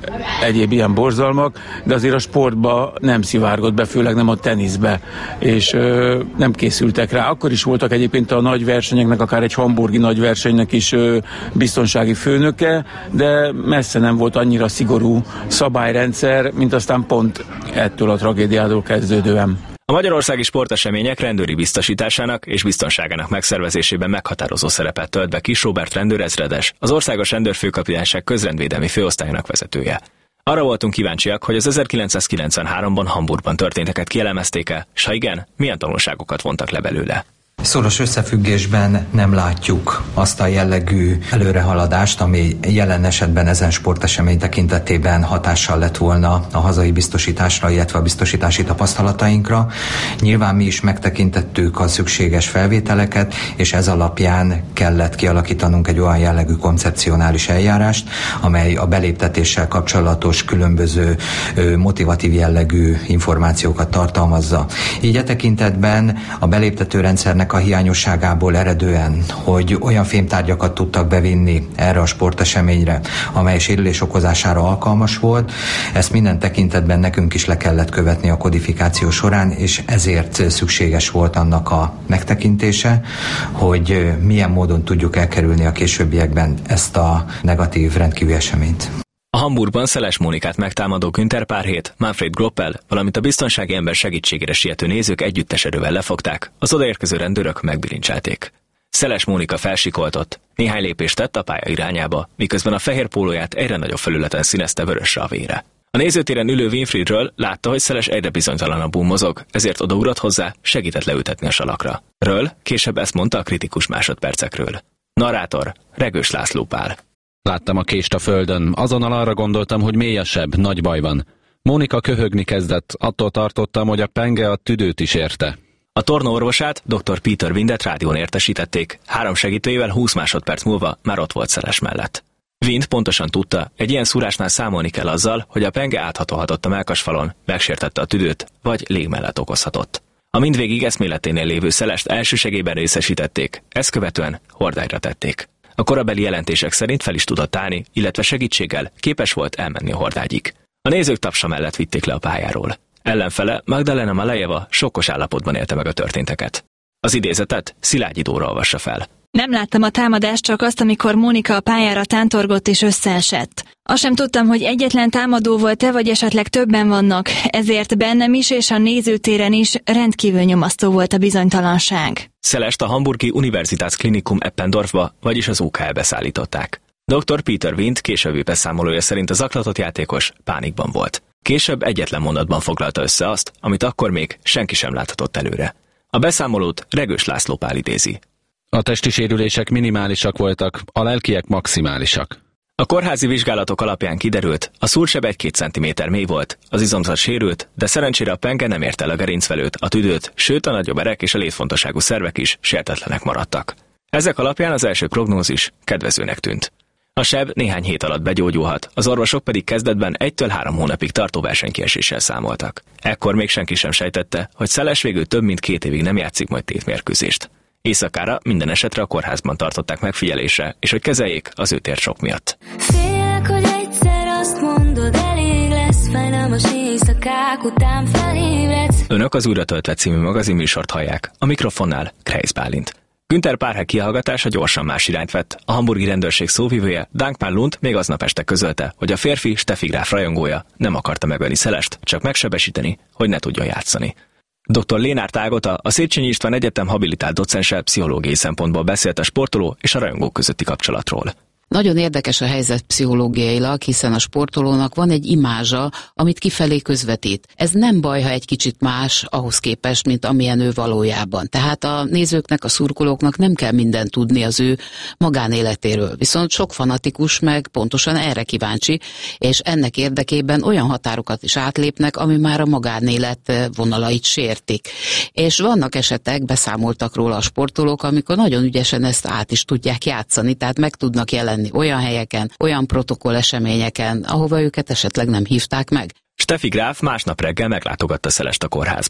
egyéb ilyen borzalmak, de azért a sportba nem szivárgott be, főleg nem a teniszbe, és nem készültek rá. Akkor is voltak egyébként a nagy versenyeknek, akár egy hamburgi nagy versenynek is biztonsági főnöke, de messze nem volt annyira szigorú szabályrendszer, mint aztán pont ettől a tragédiától kezdődően. A magyarországi sportesemények rendőri biztosításának és biztonságának megszervezésében meghatározó szerepet tölt be Kis Róbert rendőrezredes, az Országos Rendőrfőkapitányság közrendvédelmi főosztályának vezetője. Arra voltunk kíváncsiak, hogy az 1993-ban Hamburgban történteket kielemezték-e, s ha igen, milyen tanulságokat vontak le belőle. Szoros összefüggésben nem látjuk azt a jellegű előrehaladást, ami jelen esetben ezen sportesemény tekintetében hatással lett volna a hazai biztosításra, illetve a biztosítási tapasztalatainkra. Nyilván mi is megtekintettük a szükséges felvételeket, és ez alapján kellett kialakítanunk egy olyan jellegű koncepcionális eljárást, amely a beléptetéssel kapcsolatos különböző motivatív jellegű információkat tartalmazza. Így e tekintetben a beléptető rendszernek a hiányosságából eredően, hogy olyan fémtárgyakat tudtak bevinni erre a sporteseményre, amely sérülés okozására alkalmas volt, ezt minden tekintetben nekünk is le kellett követni a kodifikáció során, és ezért szükséges volt annak a megtekintése, hogy milyen módon tudjuk elkerülni a későbbiekben ezt a negatív rendkívüli eseményt. A Hamburgban Szeles Mónikát megtámadó Günther Párhét, Manfred Groppel, valamint a biztonsági ember segítségére siető nézők együttes erővel lefogták, az odaérkező rendőrök megbilincselték. Szeles Mónika felsikoltott, néhány lépést tett a pálya irányába, miközben a fehér pólóját egyre nagyobb felületen színezte vörösre a vére. A nézőtéren ülő Winfriedről látta, hogy Szeles egyre bizonytalanabbul mozog, ezért odaugrott hozzá, segített leültetni a salakra. Ről később ezt mondta a kritikus másodpercekről. Narrátor Regős László Pál. Láttam a kést a földön, azonnal arra gondoltam, hogy mélyesebb, nagy baj van. Mónika köhögni kezdett, attól tartottam, hogy a penge a tüdőt is érte. A tornaorvosát, dr. Peter Windet rádión értesítették, 3 segítőjével 20 másodperc múlva már ott volt Szeles mellett. Wind pontosan tudta, egy ilyen szúrásnál számolni kell azzal, hogy a penge áthatolhatott a mellkasfalon, megsértette a tüdőt, vagy légmellet okozhatott. A mindvégig eszméleténél lévő Szelest elsősegében részesítették, ezt követően hordályra tették. A korabeli jelentések szerint fel is tudott állni, illetve segítséggel képes volt elmenni a hordágyig. A nézők tapsa mellett vitték le a pályáról. Ellenfele Magdalena Malejeva sokkos állapotban élte meg a történteket. Az idézetet Szilágyi Dóra olvassa fel. Nem láttam a támadást, csak azt, amikor Mónika a pályára tántorgott és összeesett. Azt sem tudtam, hogy egyetlen támadó volt-e, vagy esetleg többen vannak, ezért bennem is és a nézőtéren is rendkívül nyomasztó volt a bizonytalanság. Szelest a hamburgi Universitätsklinikum Eppendorfba, vagyis az UKL-be szállították. Dr. Peter Wind későbbi beszámolója szerint a zaklatott játékos pánikban volt. Később egyetlen mondatban foglalta össze azt, amit akkor még senki sem láthatott előre. A beszámolót Regős László Pál idézi. A testi sérülések minimálisak voltak, a lelkiek maximálisak. A kórházi vizsgálatok alapján kiderült, a szúrseb 1-2 cm mély volt, az izomzat sérült, de szerencsére a penge nem ért el a gerincvelőt, a tüdőt, sőt a nagyobb erek és a létfontosságú szervek is sértetlenek maradtak. Ezek alapján az első prognózis kedvezőnek tűnt. A seb néhány hét alatt begyógyulhat, az orvosok pedig kezdetben 1-3 hónapig tartó versenykieséssel számoltak. Ekkor még senki sem sejtette, hogy Szeles végül több mint 2 évig nem játszik majd tétmérkőzést. Éjszakára minden esetre a kórházban tartották megfigyelésre, és hogy kezeljék az ő térsok miatt. Félek, hogy egyszer azt mondod, elég lesz, fájdalmas éjszakák után felébredsz. Önök az Újra töltve című magazinműsort hallják, a mikrofonnál Kreisz Bálint. Günther Párhe kihallgatása gyorsan más irányt vett. A hamburgi rendőrség szóvivője Dankmar Lund még aznap este közölte, hogy a férfi Steffi Graf rajongója nem akarta megölni Szelest, csak megsebesíteni, hogy ne tudjon játszani. Dr. Lénárd Ágota, a Széchenyi István Egyetem habilitált docense pszichológiai szempontból beszélt a sportoló és a rajongók közötti kapcsolatról. Nagyon érdekes a helyzet pszichológiailag, hiszen a sportolónak van egy imázsa, amit kifelé közvetít. Ez nem baj, ha egy kicsit más ahhoz képest, mint amilyen ő valójában. Tehát a nézőknek, a szurkolóknak nem kell mindent tudni az ő magánéletéről. Viszont sok fanatikus meg pontosan erre kíváncsi, és ennek érdekében olyan határokat is átlépnek, ami már a magánélet vonalait sértik. És vannak esetek, beszámoltak róla a sportolók, amikor nagyon ügyesen ezt át is tudják játszani, tehát meg tudnak jelenni olyan helyeken, olyan protokolleseményeken, ahova őket esetleg nem hívták meg. Steffi Graf másnap reggel meglátogatta Szelest a kórházban.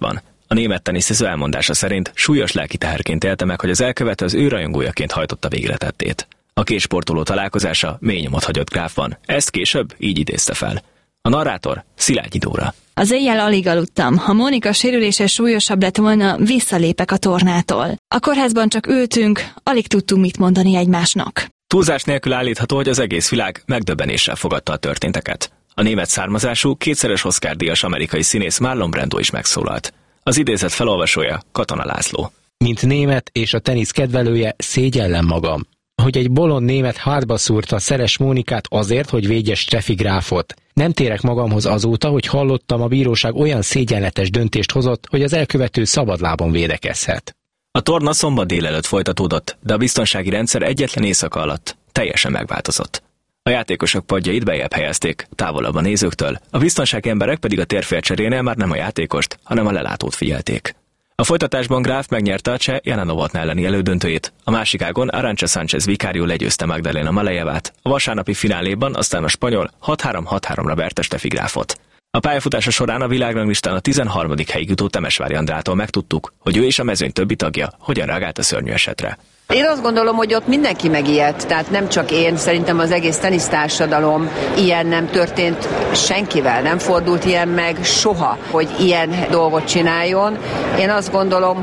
A német teniszező elmondása szerint súlyos lelki teherként élte meg, hogy az elkövető az ő rajongójaként hajtotta végre tettét. A két sportoló találkozása mély nyomot hagyott Grafban. Ezt később így idézte fel. A narrátor Szilágyi Dóra. Az éjjel alig aludtam. Ha Mónika sérülése súlyosabb lett volna, visszalépek a tornától. A kórházban csak ültünk, alig tudtunk mit mondani egymásnak. Túlzás nélkül állítható, hogy az egész világ megdöbbenéssel fogadta a történteket. A német származású, kétszeres Oscar-díjas amerikai színész Marlon Brando is megszólalt. Az idézet felolvasója Katona László. Mint német és a tenisz kedvelője szégyellem magam, hogy egy bolond német hátba szúrta Szeles Mónikát azért, hogy védje Steffi Grafot. Nem térek magamhoz azóta, hogy hallottam, a bíróság olyan szégyenletes döntést hozott, hogy az elkövető szabadlábon védekezhet. A torna szombat délelőtt folytatódott, de a biztonsági rendszer egyetlen éjszaka alatt teljesen megváltozott. A játékosok padjait bejebb helyezték, távolabb a nézőktől, a biztonsági emberek pedig a térfélcserénél már nem a játékost, hanem a lelátót figyelték. A folytatásban Graf megnyerte a cseh Jelena Novotná elleni elődöntőjét, a másik ágon Arantxa Sánchez Vicario legyőzte Magdalena Malejevát, a vasárnapi fináléban aztán a spanyol 6-3-6-3-ra verte Steffi Grafot. A pályafutása során a világranglistán a 13. helyig jutó Temesvári Andrától megtudtuk, hogy ő és a mezőny többi tagja hogyan reagált a szörnyű esetre. Én azt gondolom, hogy ott mindenki megijedt, tehát nem csak én, szerintem az egész tenisztársadalom, ilyen nem történt senkivel, nem fordult ilyen meg soha, hogy ilyen dolgot csináljon. Én azt gondolom,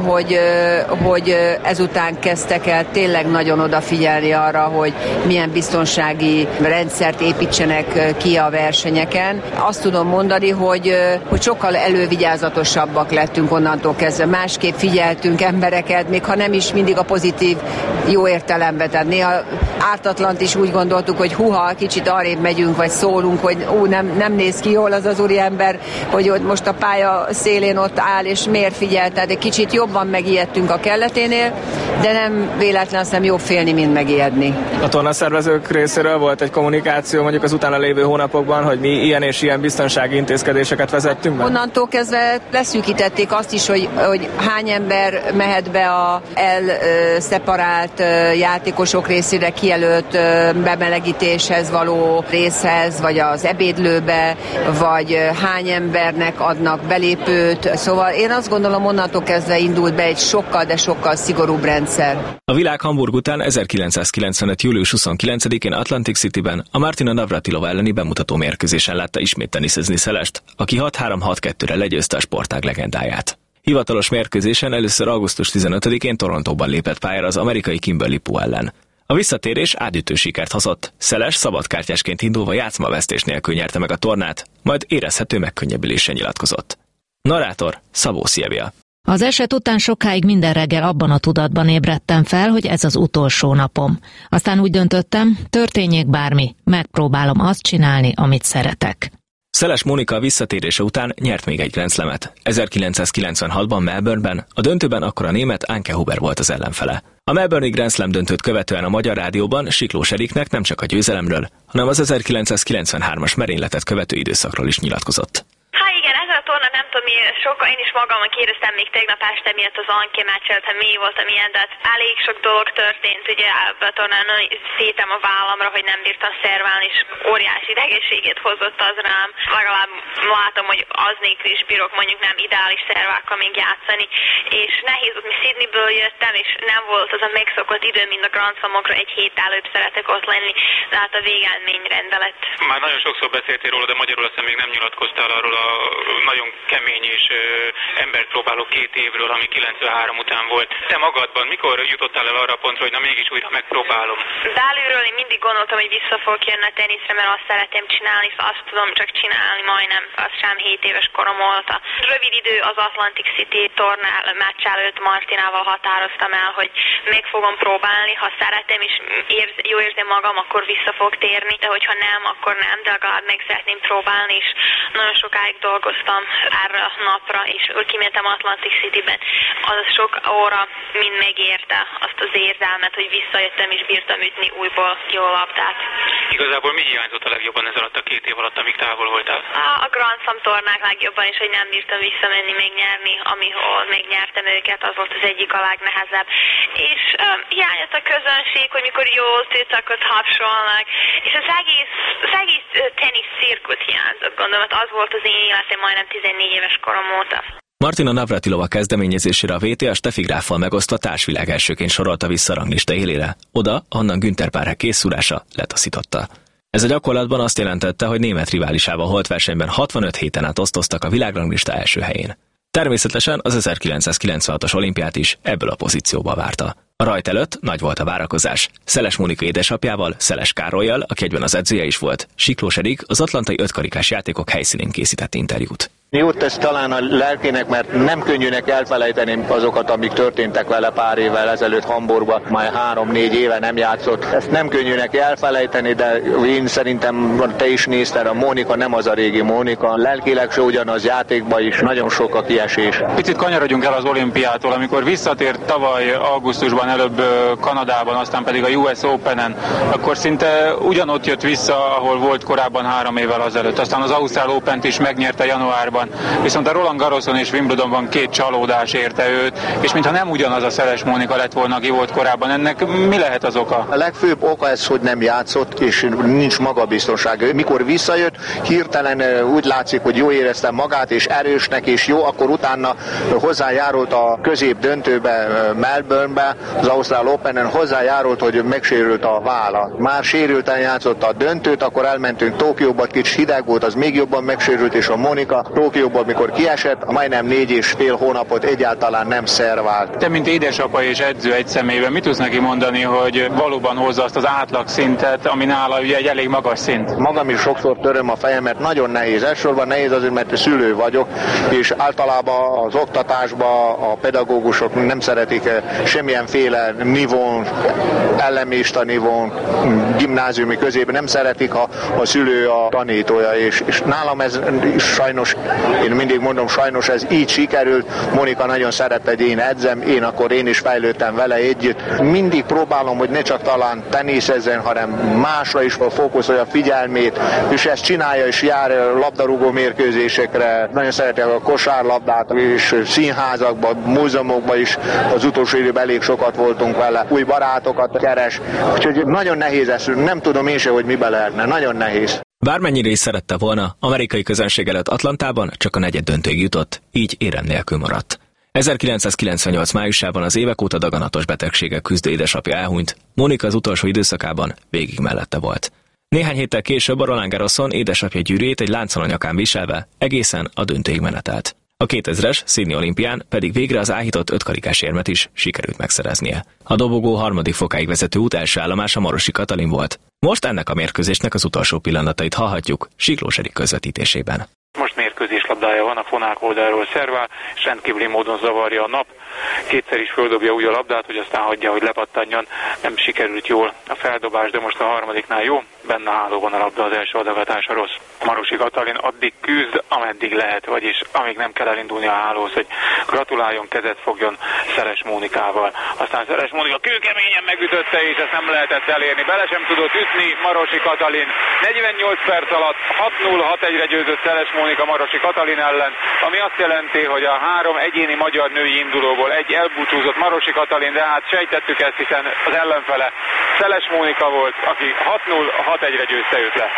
hogy ezután kezdtek el tényleg nagyon odafigyelni arra, hogy milyen biztonsági rendszert építsenek ki a versenyeken. Azt tudom mondani, hogy sokkal elővigyázatosabbak lettünk onnantól kezdve, másképp figyeltünk embereket, még ha nem is mindig a pozitív jó értelemben, tehát néha ártatlant is úgy gondoltuk, hogy kicsit arrébb megyünk, vagy szólunk, hogy nem néz ki jól az úriember, hogy ott most a pálya szélén ott áll, és miért figyel, tehát egy kicsit jobban megijedtünk a kelleténél, de nem véletlen, azt hiszem jobb félni, mint megijedni. A tornaszervezők részéről volt egy kommunikáció mondjuk az utána lévő hónapokban, hogy mi ilyen és ilyen biztonsági intézkedéseket vezettünk be? Onnantól kezdve leszűkítették azt is, hogy hány ember mehet be a elszeparált játékosok részére kijelölt bemelegítéshez való részhez, vagy az ebédlőbe, vagy hány embernek adnak belépőt. Szóval én azt gondolom, onnantól kezdve indult be egy sokkal, de sokkal szigorúbb rendszer. A világ Hamburg után 1995. július 29-én Atlantic Cityben a Martina Navratilova elleni bemutató mérkőzésen látta ismét teniszezni Szelest, aki 6-3-6-2-re legyőzte a sportág legendáját. Hivatalos mérkőzésen először augusztus 15-én Torontóban lépett pályára az amerikai Kimberly Pu ellen. A visszatérés átütő sikert hozott. Szeles szabadkártyásként indulva játszmavesztés nélkül nyerte meg a tornát, majd érezhető megkönnyebbüléssel nyilatkozott. Narrátor Szabó Szilvia. Az eset után sokáig minden reggel abban a tudatban ébredtem fel, hogy ez az utolsó napom. Aztán úgy döntöttem, történjék bármi, megpróbálom azt csinálni, amit szeretek. Szeles Mónika visszatérése után nyert még egy Grand Slamet. 1996-ban Melbourneben, a döntőben akkor a német Anke Huber volt az ellenfele. A Melbourne-i Grand Slam döntőt követően a Magyar Rádióban Siklós Eriknek nem csak a győzelemről, hanem az 1993-as merényletet követő időszakról is nyilatkozott. Nem tudom, sokkal én is magamon kérdeztem még tegnap este miatt az Anke meccs előtt, hogy mi volt, amilyen, de elég sok dolog történt, ugye a tornán szétem a vállamra, hogy nem bírtam szerválni, és óriási idegességét hozott az rám. Legalább látom, hogy az nélkül is bírok mondjuk nem ideális szervákkal még játszani, és nehéz volt, mi Sydneyből jöttem, és nem volt az a megszokott idő, mint a Grand Slamokra, egy hét előbb szeretek ott lenni, de hát a végeredmény rendelet. Már nagyon sokszor beszéltél róla, de magyarul aztán még nem nyilatkoztál arról a nagyon kemény és embert próbáló 2 évről, ami 93 után volt. Te magadban mikor jutottál el arra a pontra, hogy na mégis újra megpróbálom? Belülről én mindig gondoltam, hogy vissza fogok jönni a teniszre, mert azt szeretem csinálni, és azt tudom csak csinálni majdnem, az sem 7 éves korom óta. Rövid idő az Atlantic City tornál meccs előtt Martinával határoztam el, hogy meg fogom próbálni, ha szeretem és jó érzem magam, akkor vissza fog térni, de hogyha nem, akkor nem, de legalább meg szeretném próbálni, és nagyon sokáig dolgoztam erre a napra, és úgy kimentem Atlantic Cityben. Az sok óra mind megérte azt az érzelmet, hogy visszajöttem és bírtam ütni újból jó labdát. Igazából mi hiányzott a legjobban ez alatt a 2 év alatt, amíg távol voltál? A Grand Slam tornák legjobban is, hogy nem bírtam visszamenni, megnyerni, amihol megnyertem őket, az volt az egyik a legnehezebb. És hiányzott a közönség, hogy mikor jól tőcakot tapsolnak, és az egész tenisz cirkusz hiányzott, gondolom, az volt az én életem majdnem 14 éves korom óta. Martina Navratilova kezdeményezésére a VTA Steffi Gráffal megosztva társvilág elsőként sorolta vissza a ranglista élére, oda, ahonnan Günther Párhe készszúrása letaszította. Ez a gyakorlatban azt jelentette, hogy német riválisával holt versenyben 65 héten át osztoztak a világranglista első helyén. Természetesen az 1996-os olimpiát is ebből a pozícióba várta. A rajt előtt nagy volt a várakozás. Szeles Mónika édesapjával, Szeles Károllyal, aki egyben az edzője is volt, Siklós Erik az atlantai ötkarikás játékok helyszínén készített interjút. Jót tesz talán a lelkének, mert nem könnyűnek elfelejteni azokat, amik történtek vele pár évvel ezelőtt Hamburgban, már 3-4 éve nem játszott. Ezt nem könnyűnek elfelejteni, de én szerintem te is nézted, a Mónika nem az a régi Mónika. Lelkileg se ugyanaz, játékban is nagyon sok a kiesés. Picit kanyarodjunk el az olimpiától, amikor visszatért tavaly augusztusban előbb Kanadában, aztán pedig a US Openen, akkor szinte ugyanott jött vissza, ahol volt korábban 3 évvel azelőtt. Aztán az Ausztrál Opent is megnyerte januárban. Viszont a Roland Garroson és Wimbledonban 2 csalódás érte őt, és mintha nem ugyanaz a Szeles Mónika lett volna, aki volt korábban. Ennek mi lehet az oka? A legfőbb oka ez, hogy nem játszott, és nincs magabiztonság. Mikor visszajött, hirtelen úgy látszik, hogy jól érezte magát, és erősnek, és jó, akkor utána hozzájárult a közép döntőbe, Melbournebe, az Ausztrál Openen, hozzájárult, hogy megsérült a válla. Már sérülten játszott a döntőt, akkor elmentünk Tokióba, kicsit hideg volt, az még jobban megsérült, és a Mónika Tokióban, mikor kiesett, majdnem 4,5 hónapot egyáltalán nem szervált. Te, mint édesapa és edző egy személyben, mit tudsz neki mondani, hogy valóban hozza azt az átlag szintet, ami nála ugye egy elég magas szint? Magam is sokszor töröm a fejem, mert nagyon nehéz. Elsősorban nehéz azért, mert szülő vagyok, és általában az oktatásban a pedagógusok nem szeretik semmilyenféle nivón, ellenista nivón, gimnáziumi közében nem szeretik, ha a szülő a tanítója, és nálam ez sajnos, én mindig mondom, sajnos ez így sikerült. Mónika nagyon szeret, hogy én edzem, én is fejlődtem vele együtt. Mindig próbálom, hogy ne csak talán teniszezzen, hanem másra is fókuszolja a figyelmét, és ezt csinálja, és jár labdarúgó mérkőzésekre. Nagyon szereti a kosárlabdát, és színházakban, múzeumokban is az utolsó időben elég sokat voltunk vele. Új barátokat keres, úgyhogy nagyon nehéz ez, nem tudom én se, hogy mibe lehetne, nagyon nehéz. Bármennyire is szerette volna, amerikai közönség előtt Atlantában csak a negyeddöntőig jutott, így érem nélkül maradt. 1998 májusában az évek óta daganatos betegséggel küzdő édesapja elhunyt, Mónika az utolsó időszakában végig mellette volt. Néhány héttel később a Roland Garroson édesapja gyűrűjét egy láncon a nyakán viselve egészen a döntőig menetelt. A 2000-es Sydney olimpián pedig végre az áhított ötkarikás érmet is sikerült megszereznie. A dobogó 3. fokáig vezető út első állomása Marosi Katalin volt. Most ennek a mérkőzésnek az utolsó pillanatait hallhatjuk Siklós Erik közvetítésében. Most mérkőzéslabdája van, a fonák oldalról szervál, és rendkívüli módon zavarja a nap. Kétszer is földobja úgy a labdát, hogy aztán hagyja, hogy lepattanjon. Nem sikerült jól a feldobás, de most a harmadiknál jó. Benne hálóban a labda, az első adaгаtása rossz. Marosi Katalin addig küzd, ameddig lehet, vagyis amíg nem kell elindulni a hálóhoz, hogy gratuláljon, kezet fogjon Szeles Mónikával. Aztán Szeles Mónika kőkeményen megütötte, és ezt nem lehetett elérni. Bele sem tudott ütni Marosi Katalin. 48 perc alatt 6-0-6-1-re győzött Szeles Mónika Marosi Katalin ellen, ami azt jelenti, hogy a 3 egyéni magyar női indulóból egy elbúcsúzott Marosi Katalin, de hát sejtettük ezt, hiszen az ellenfele Szeles Mónika volt, aki 6-0-6-1-re győzte őt le.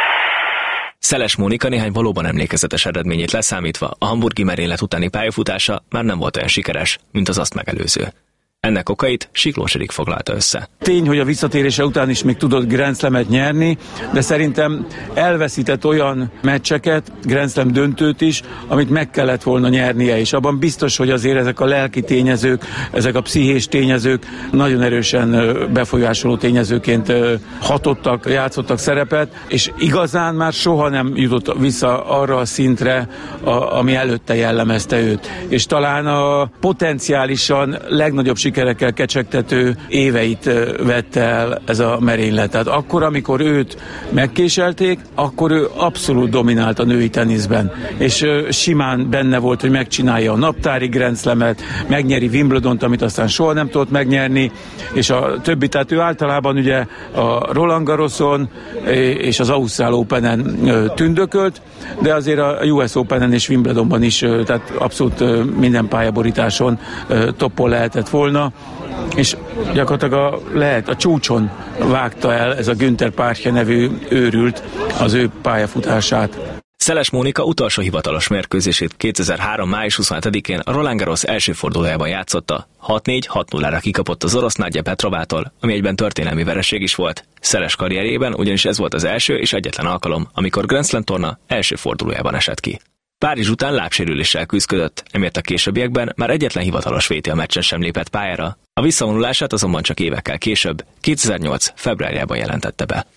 Szeles Mónika néhány valóban emlékezetes eredményét leszámítva, a hamburgi merénylet utáni pályafutása már nem volt olyan sikeres, mint az azt megelőző. Ennek okait Siklós Erik foglalta össze. Tény, hogy a visszatérése után is még tudott Grand Slamet nyerni, de szerintem elveszített olyan meccseket, Grand Slam döntőt is, amit meg kellett volna nyernie, és abban biztos, hogy azért ezek a lelki tényezők, ezek a pszichés tényezők nagyon erősen befolyásoló tényezőként hatottak, játszottak szerepet, és igazán már soha nem jutott vissza arra a szintre, ami előtte jellemezte őt. És talán a potenciálisan legnagyobb sikerekkel kecsegtető éveit vette el ez a merénylet. Tehát akkor, amikor őt megkéselték, akkor ő abszolút dominált a női teniszben. És simán benne volt, hogy megcsinálja a naptári Grand Slamet, megnyeri Wimbledont, amit aztán soha nem tudott megnyerni, és a többi, tehát ő általában ugye a Roland Garroson és az Ausztrál Openen tündökölt, de azért a US Openen és Wimbledonban is, tehát abszolút minden pályaborításon toppon lehetett volna, és gyakorlatilag a csúcson vágta el ez a Günther Párhe nevű őrült az ő pályafutását. Szeles Mónika utolsó hivatalos mérkőzését 2003. május 27-én a Roland Garros első fordulójában játszotta. 6-4-6-0-ra kikapott az orosz Nadja Petrovától, ami egyben történelmi vereség is volt. Szeles karrierjében ugyanis ez volt az első és egyetlen alkalom, amikor Grand Slam torna első fordulójában esett ki. Párizs után lábsérüléssel küzdött, emiatt a későbbiekben már egyetlen hivatalos VTA meccsen sem lépett pályára. A visszavonulását azonban csak évekkel később, 2008. februárjában jelentette be.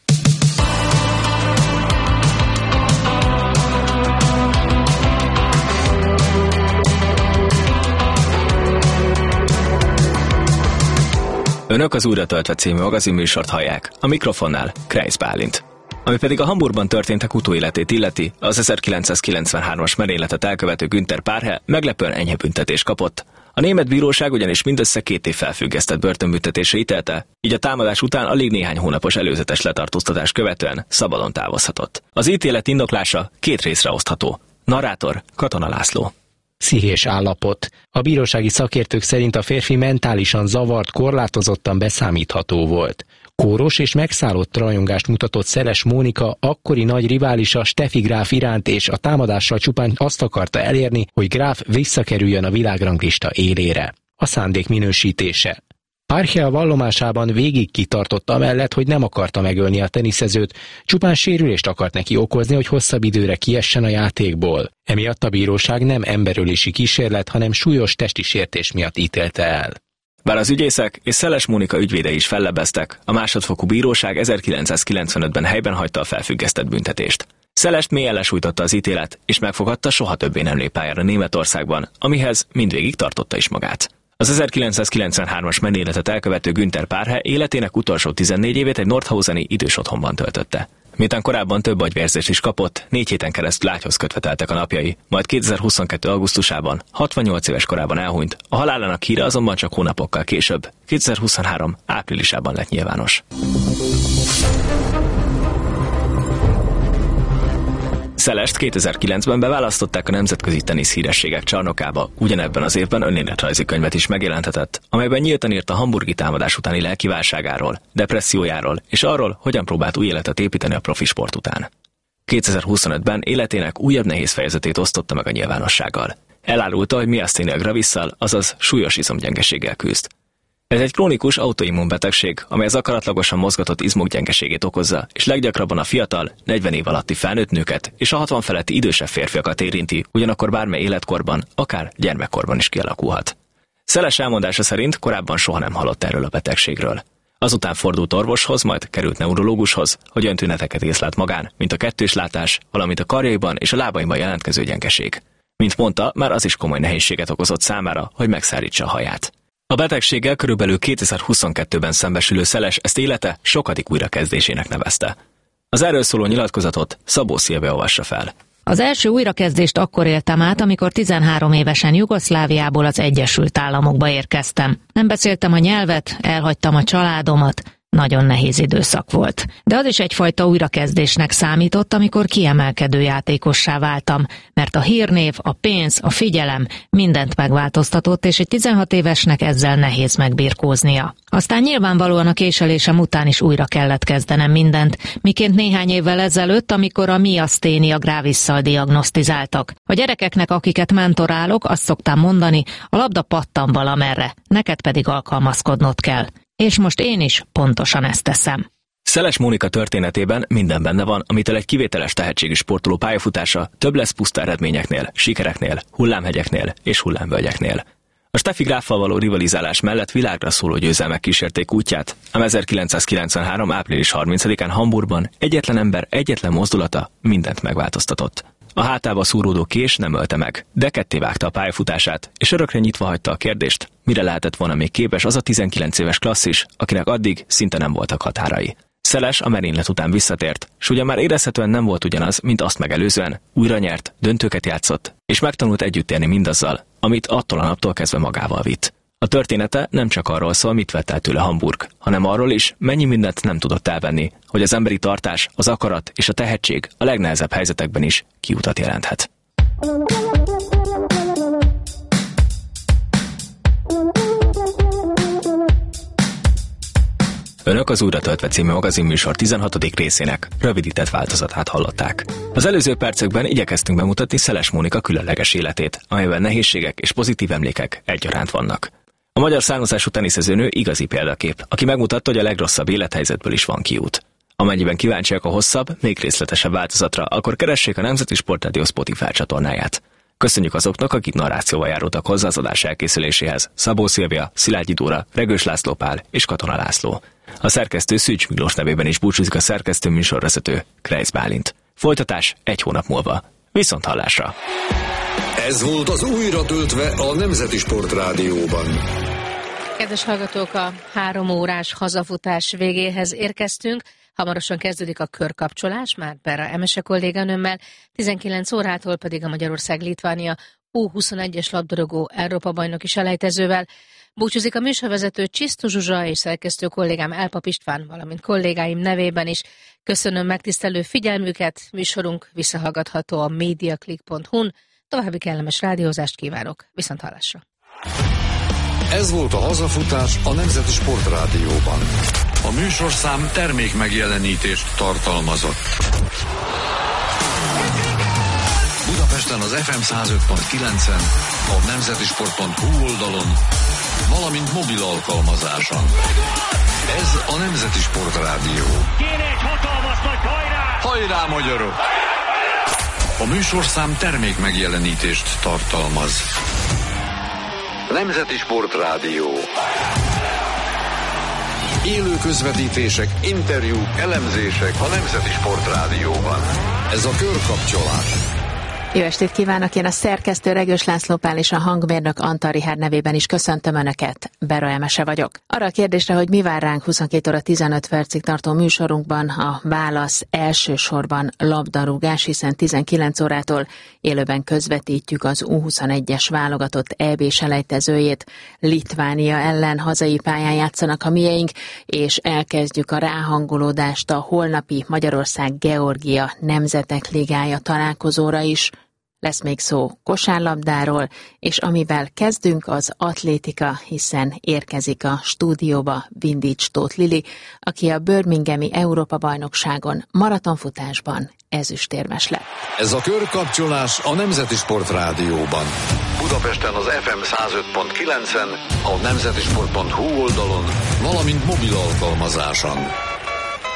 Önök az Újra töltve című magazinműsort hallják, a mikrofonnál Kreisz Bálint. Ami pedig a Hamburgban történtek utóéletét illeti, az 1993-as merényletet elkövető Günther Paarche meglepően enyhe büntetést kapott. A német bíróság ugyanis mindössze 2 év felfüggesztett börtönbüntetésre ítélte, így a támadás után alig néhány hónapos előzetes letartóztatás követően szabadon távozhatott. Az ítélet indoklása 2 részre osztható. Narrátor Katona László. Pszichés állapot. A bírósági szakértők szerint a férfi mentálisan zavart, korlátozottan beszámítható volt. Kóros és megszállott rajongást mutatott Szeles Mónika akkori nagy riválisa Steffi Graf iránt, és a támadással csupán azt akarta elérni, hogy Graf visszakerüljön a világranglista élére. A szándék minősítése. Paarche a vallomásában végig kitartott amellett, hogy nem akarta megölni a teniszezőt, csupán sérülést akart neki okozni, hogy hosszabb időre kiessen a játékból. Emiatt a bíróság nem emberölési kísérlet, hanem súlyos testi sértés miatt ítélte el. Bár az ügyészek és Szeles Mónika ügyvédei is fellebbeztek, a másodfokú bíróság 1995-ben helyben hagyta a felfüggesztett büntetést. Szelest mélyen lesújtotta az ítélet, és megfogadta, soha többé nem lép pályára Németországban, amihez mindvégig tartotta is magát. Az 1993-as merényletet elkövető Günther Paarche életének utolsó 14 évét egy nordhauseni idős otthonban töltötte. Miután korábban több agyvérzést is kapott, 4 héten keresztül ágyhoz kötve teltek a napjai, majd 2022. augusztusában, 68 éves korában elhunyt, a halálának híre azonban csak hónapokkal később, 2023. áprilisában lett nyilvános. Szelest 2009-ben beválasztották a nemzetközi tenisz hírességek csarnokába, ugyanebben az évben önéletrajzi könyvet is megjelentetett, amelyben nyíltan írt a hamburgi támadás utáni lelkiválságáról, depressziójáról és arról, hogyan próbált új életet építeni a profi sport után. 2025-ben életének újabb nehéz fejezetét osztotta meg a nyilvánossággal. Elárulta, hogy miaszténia gravisszal, azaz súlyos izomgyengeséggel küzd. Ez egy krónikus autoimmunbetegség, amely az akaratlagosan mozgatott izmok gyengeségét okozza, és leggyakrabban a fiatal, 40 év alatti felnőtt nőket és a 60 feletti idősebb férfiakat érinti, ugyanakkor bármely életkorban, akár gyermekkorban is kialakulhat. Szeles elmondása szerint korábban soha nem hallott erről a betegségről. Azután fordult orvoshoz, majd került neurológushoz, hogy olyan tüneteket észlelt magán, mint a kettős látás, valamint a karjaiban és a lábaiban jelentkező gyengeség. Mint mondta, már az is komoly nehézséget okozott számára, hogy megszárítsa a haját. A betegséggel körülbelül 2022-ben szembesülő Szeles ezt élete sokadik újrakezdésének nevezte. Az erről szóló nyilatkozatot Szabó Szilvia olvassa fel. Az első újrakezdést akkor éltem át, amikor 13 évesen Jugoszláviából az Egyesült Államokba érkeztem. Nem beszéltem a nyelvet, elhagytam a családomat. Nagyon nehéz időszak volt. De az is egyfajta újrakezdésnek számított, amikor kiemelkedő játékossá váltam, mert a hírnév, a pénz, a figyelem mindent megváltoztatott, és egy 16 évesnek ezzel nehéz megbirkóznia. Aztán nyilvánvalóan a késelésem után is újra kellett kezdenem mindent, miként néhány évvel ezelőtt, amikor a miaszténia gravisszal diagnosztizáltak. A gyerekeknek, akiket mentorálok, azt szoktam mondani, a labda pattan valamerre, neked pedig alkalmazkodnod kell. És most én is pontosan ezt teszem. Szeles Mónika történetében minden benne van, amitől egy kivételes tehetségű sportoló pályafutása több lesz puszta eredményeknél, sikereknél, hullámhegyeknél és hullámvölgyeknél. A Steffi Graffal való rivalizálás mellett világra szóló győzelmek kísérték útját, ám 1993. április 30-án Hamburgban egyetlen ember egyetlen mozdulata mindent megváltoztatott. A hátába szúródó kés nem ölte meg, de ketté vágta a pályafutását, és örökre nyitva hagyta a kérdést, mire lehetett volna még képes az a 19 éves klasszis, akinek addig szinte nem voltak határai. Szeles a merénylet után visszatért, s ugyan már érezhetően nem volt ugyanaz, mint azt megelőzően, újra nyert, döntőket játszott, és megtanult együtt élni mindazzal, amit attól a naptól kezdve magával vitt. A története nem csak arról szól, mit vett el tőle Hamburg, hanem arról is, mennyi mindent nem tudott elvenni, hogy az emberi tartás, az akarat és a tehetség a legnehezebb helyzetekben is kiutat jelenthet. Önök az Újra töltve című magazinműsor 16. részének rövidített változatát hallották. Az előző percekben igyekeztünk bemutatni Szeles Mónika különleges életét, amelyben nehézségek és pozitív emlékek egyaránt vannak. A magyar származású teniszezőnő igazi példakép, aki megmutatta, hogy a legrosszabb élethelyzetből is van kiút. Amennyiben kíváncsiak a hosszabb, még részletesebb változatra, akkor keressék a Nemzeti Sportrádió Spotify csatornáját. Köszönjük azoknak, akik narrációval járultak hozzá az adás elkészüléséhez: Szabó Szilvia, Szilágyi Dóra, Regős László Pál és Katona László. A szerkesztő Szűcs Miklós nevében is búcsúzik a szerkesztő műsorvezető, Krejsz Bálint. Folytatás egy hónap múlva. Viszont hallásra! Ez volt az Újra töltve a Nemzeti Sportrádióban. Kedves hallgatók, a 3 órás hazafutás végéhez érkeztünk. Hamarosan kezdődik a körkapcsolás, már Berra Emese kolléganőmmel, 19 órától pedig a Magyarország-Litvánia U21-es labdarúgó Európa-bajnoki selejtezővel. Búcsúzik a műsorvezető Csisztus Zsuzsa és szerkesztő kollégám Elpap István, valamint kollégáim nevében is. Köszönöm megtisztelő figyelmüket, műsorunk visszahallgatható a mediaclick.hu-n. További kellemes rádiózást kívánok, viszonthallásra! Ez volt a hazafutás a Nemzeti Sportrádióban. A műsorszám termék megjelenítést tartalmazott. Budapesten az FM 105.9-en, a nemzetisport.hu oldalon, valamint mobil alkalmazáson. Ez a Nemzeti Sportrádió. Kéne egy hatalmas nagy hajrá! Hajrá, magyarok! A műsorszám termék megjelenítést tartalmaz. Nemzeti Sportrádió. Élő közvetítések, interjúk, elemzések a Nemzeti Sportrádióban. Ez a körkapcsolás. Jó estét kívánok! Én a szerkesztő Regős László Pál és a hangmérnök Antal Richárd nevében is köszöntöm Önöket. Berra Emese vagyok. Arra a kérdésre, hogy mi vár ránk 22 óra 15 percig tartó műsorunkban, a válasz elsősorban labdarúgás, hiszen 19 órától élőben közvetítjük az U21-es válogatott EB selejtezőjét. Litvánia ellen hazai pályán játszanak a mieink, és elkezdjük a ráhangolódást a holnapi Magyarország-Georgia Nemzetek Ligája találkozóra is. Lesz még szó kosárlabdáról, és amivel kezdünk, az atlétika, hiszen érkezik a stúdióba Vindics Tóth Lili, aki a Birminghami Európa-bajnokságon maratonfutásban ezüstérmes lett. Ez a körkapcsolás a Nemzeti Sportrádióban. Budapesten az FM 105.9-en, a nemzetisport.hu oldalon, valamint mobil alkalmazáson.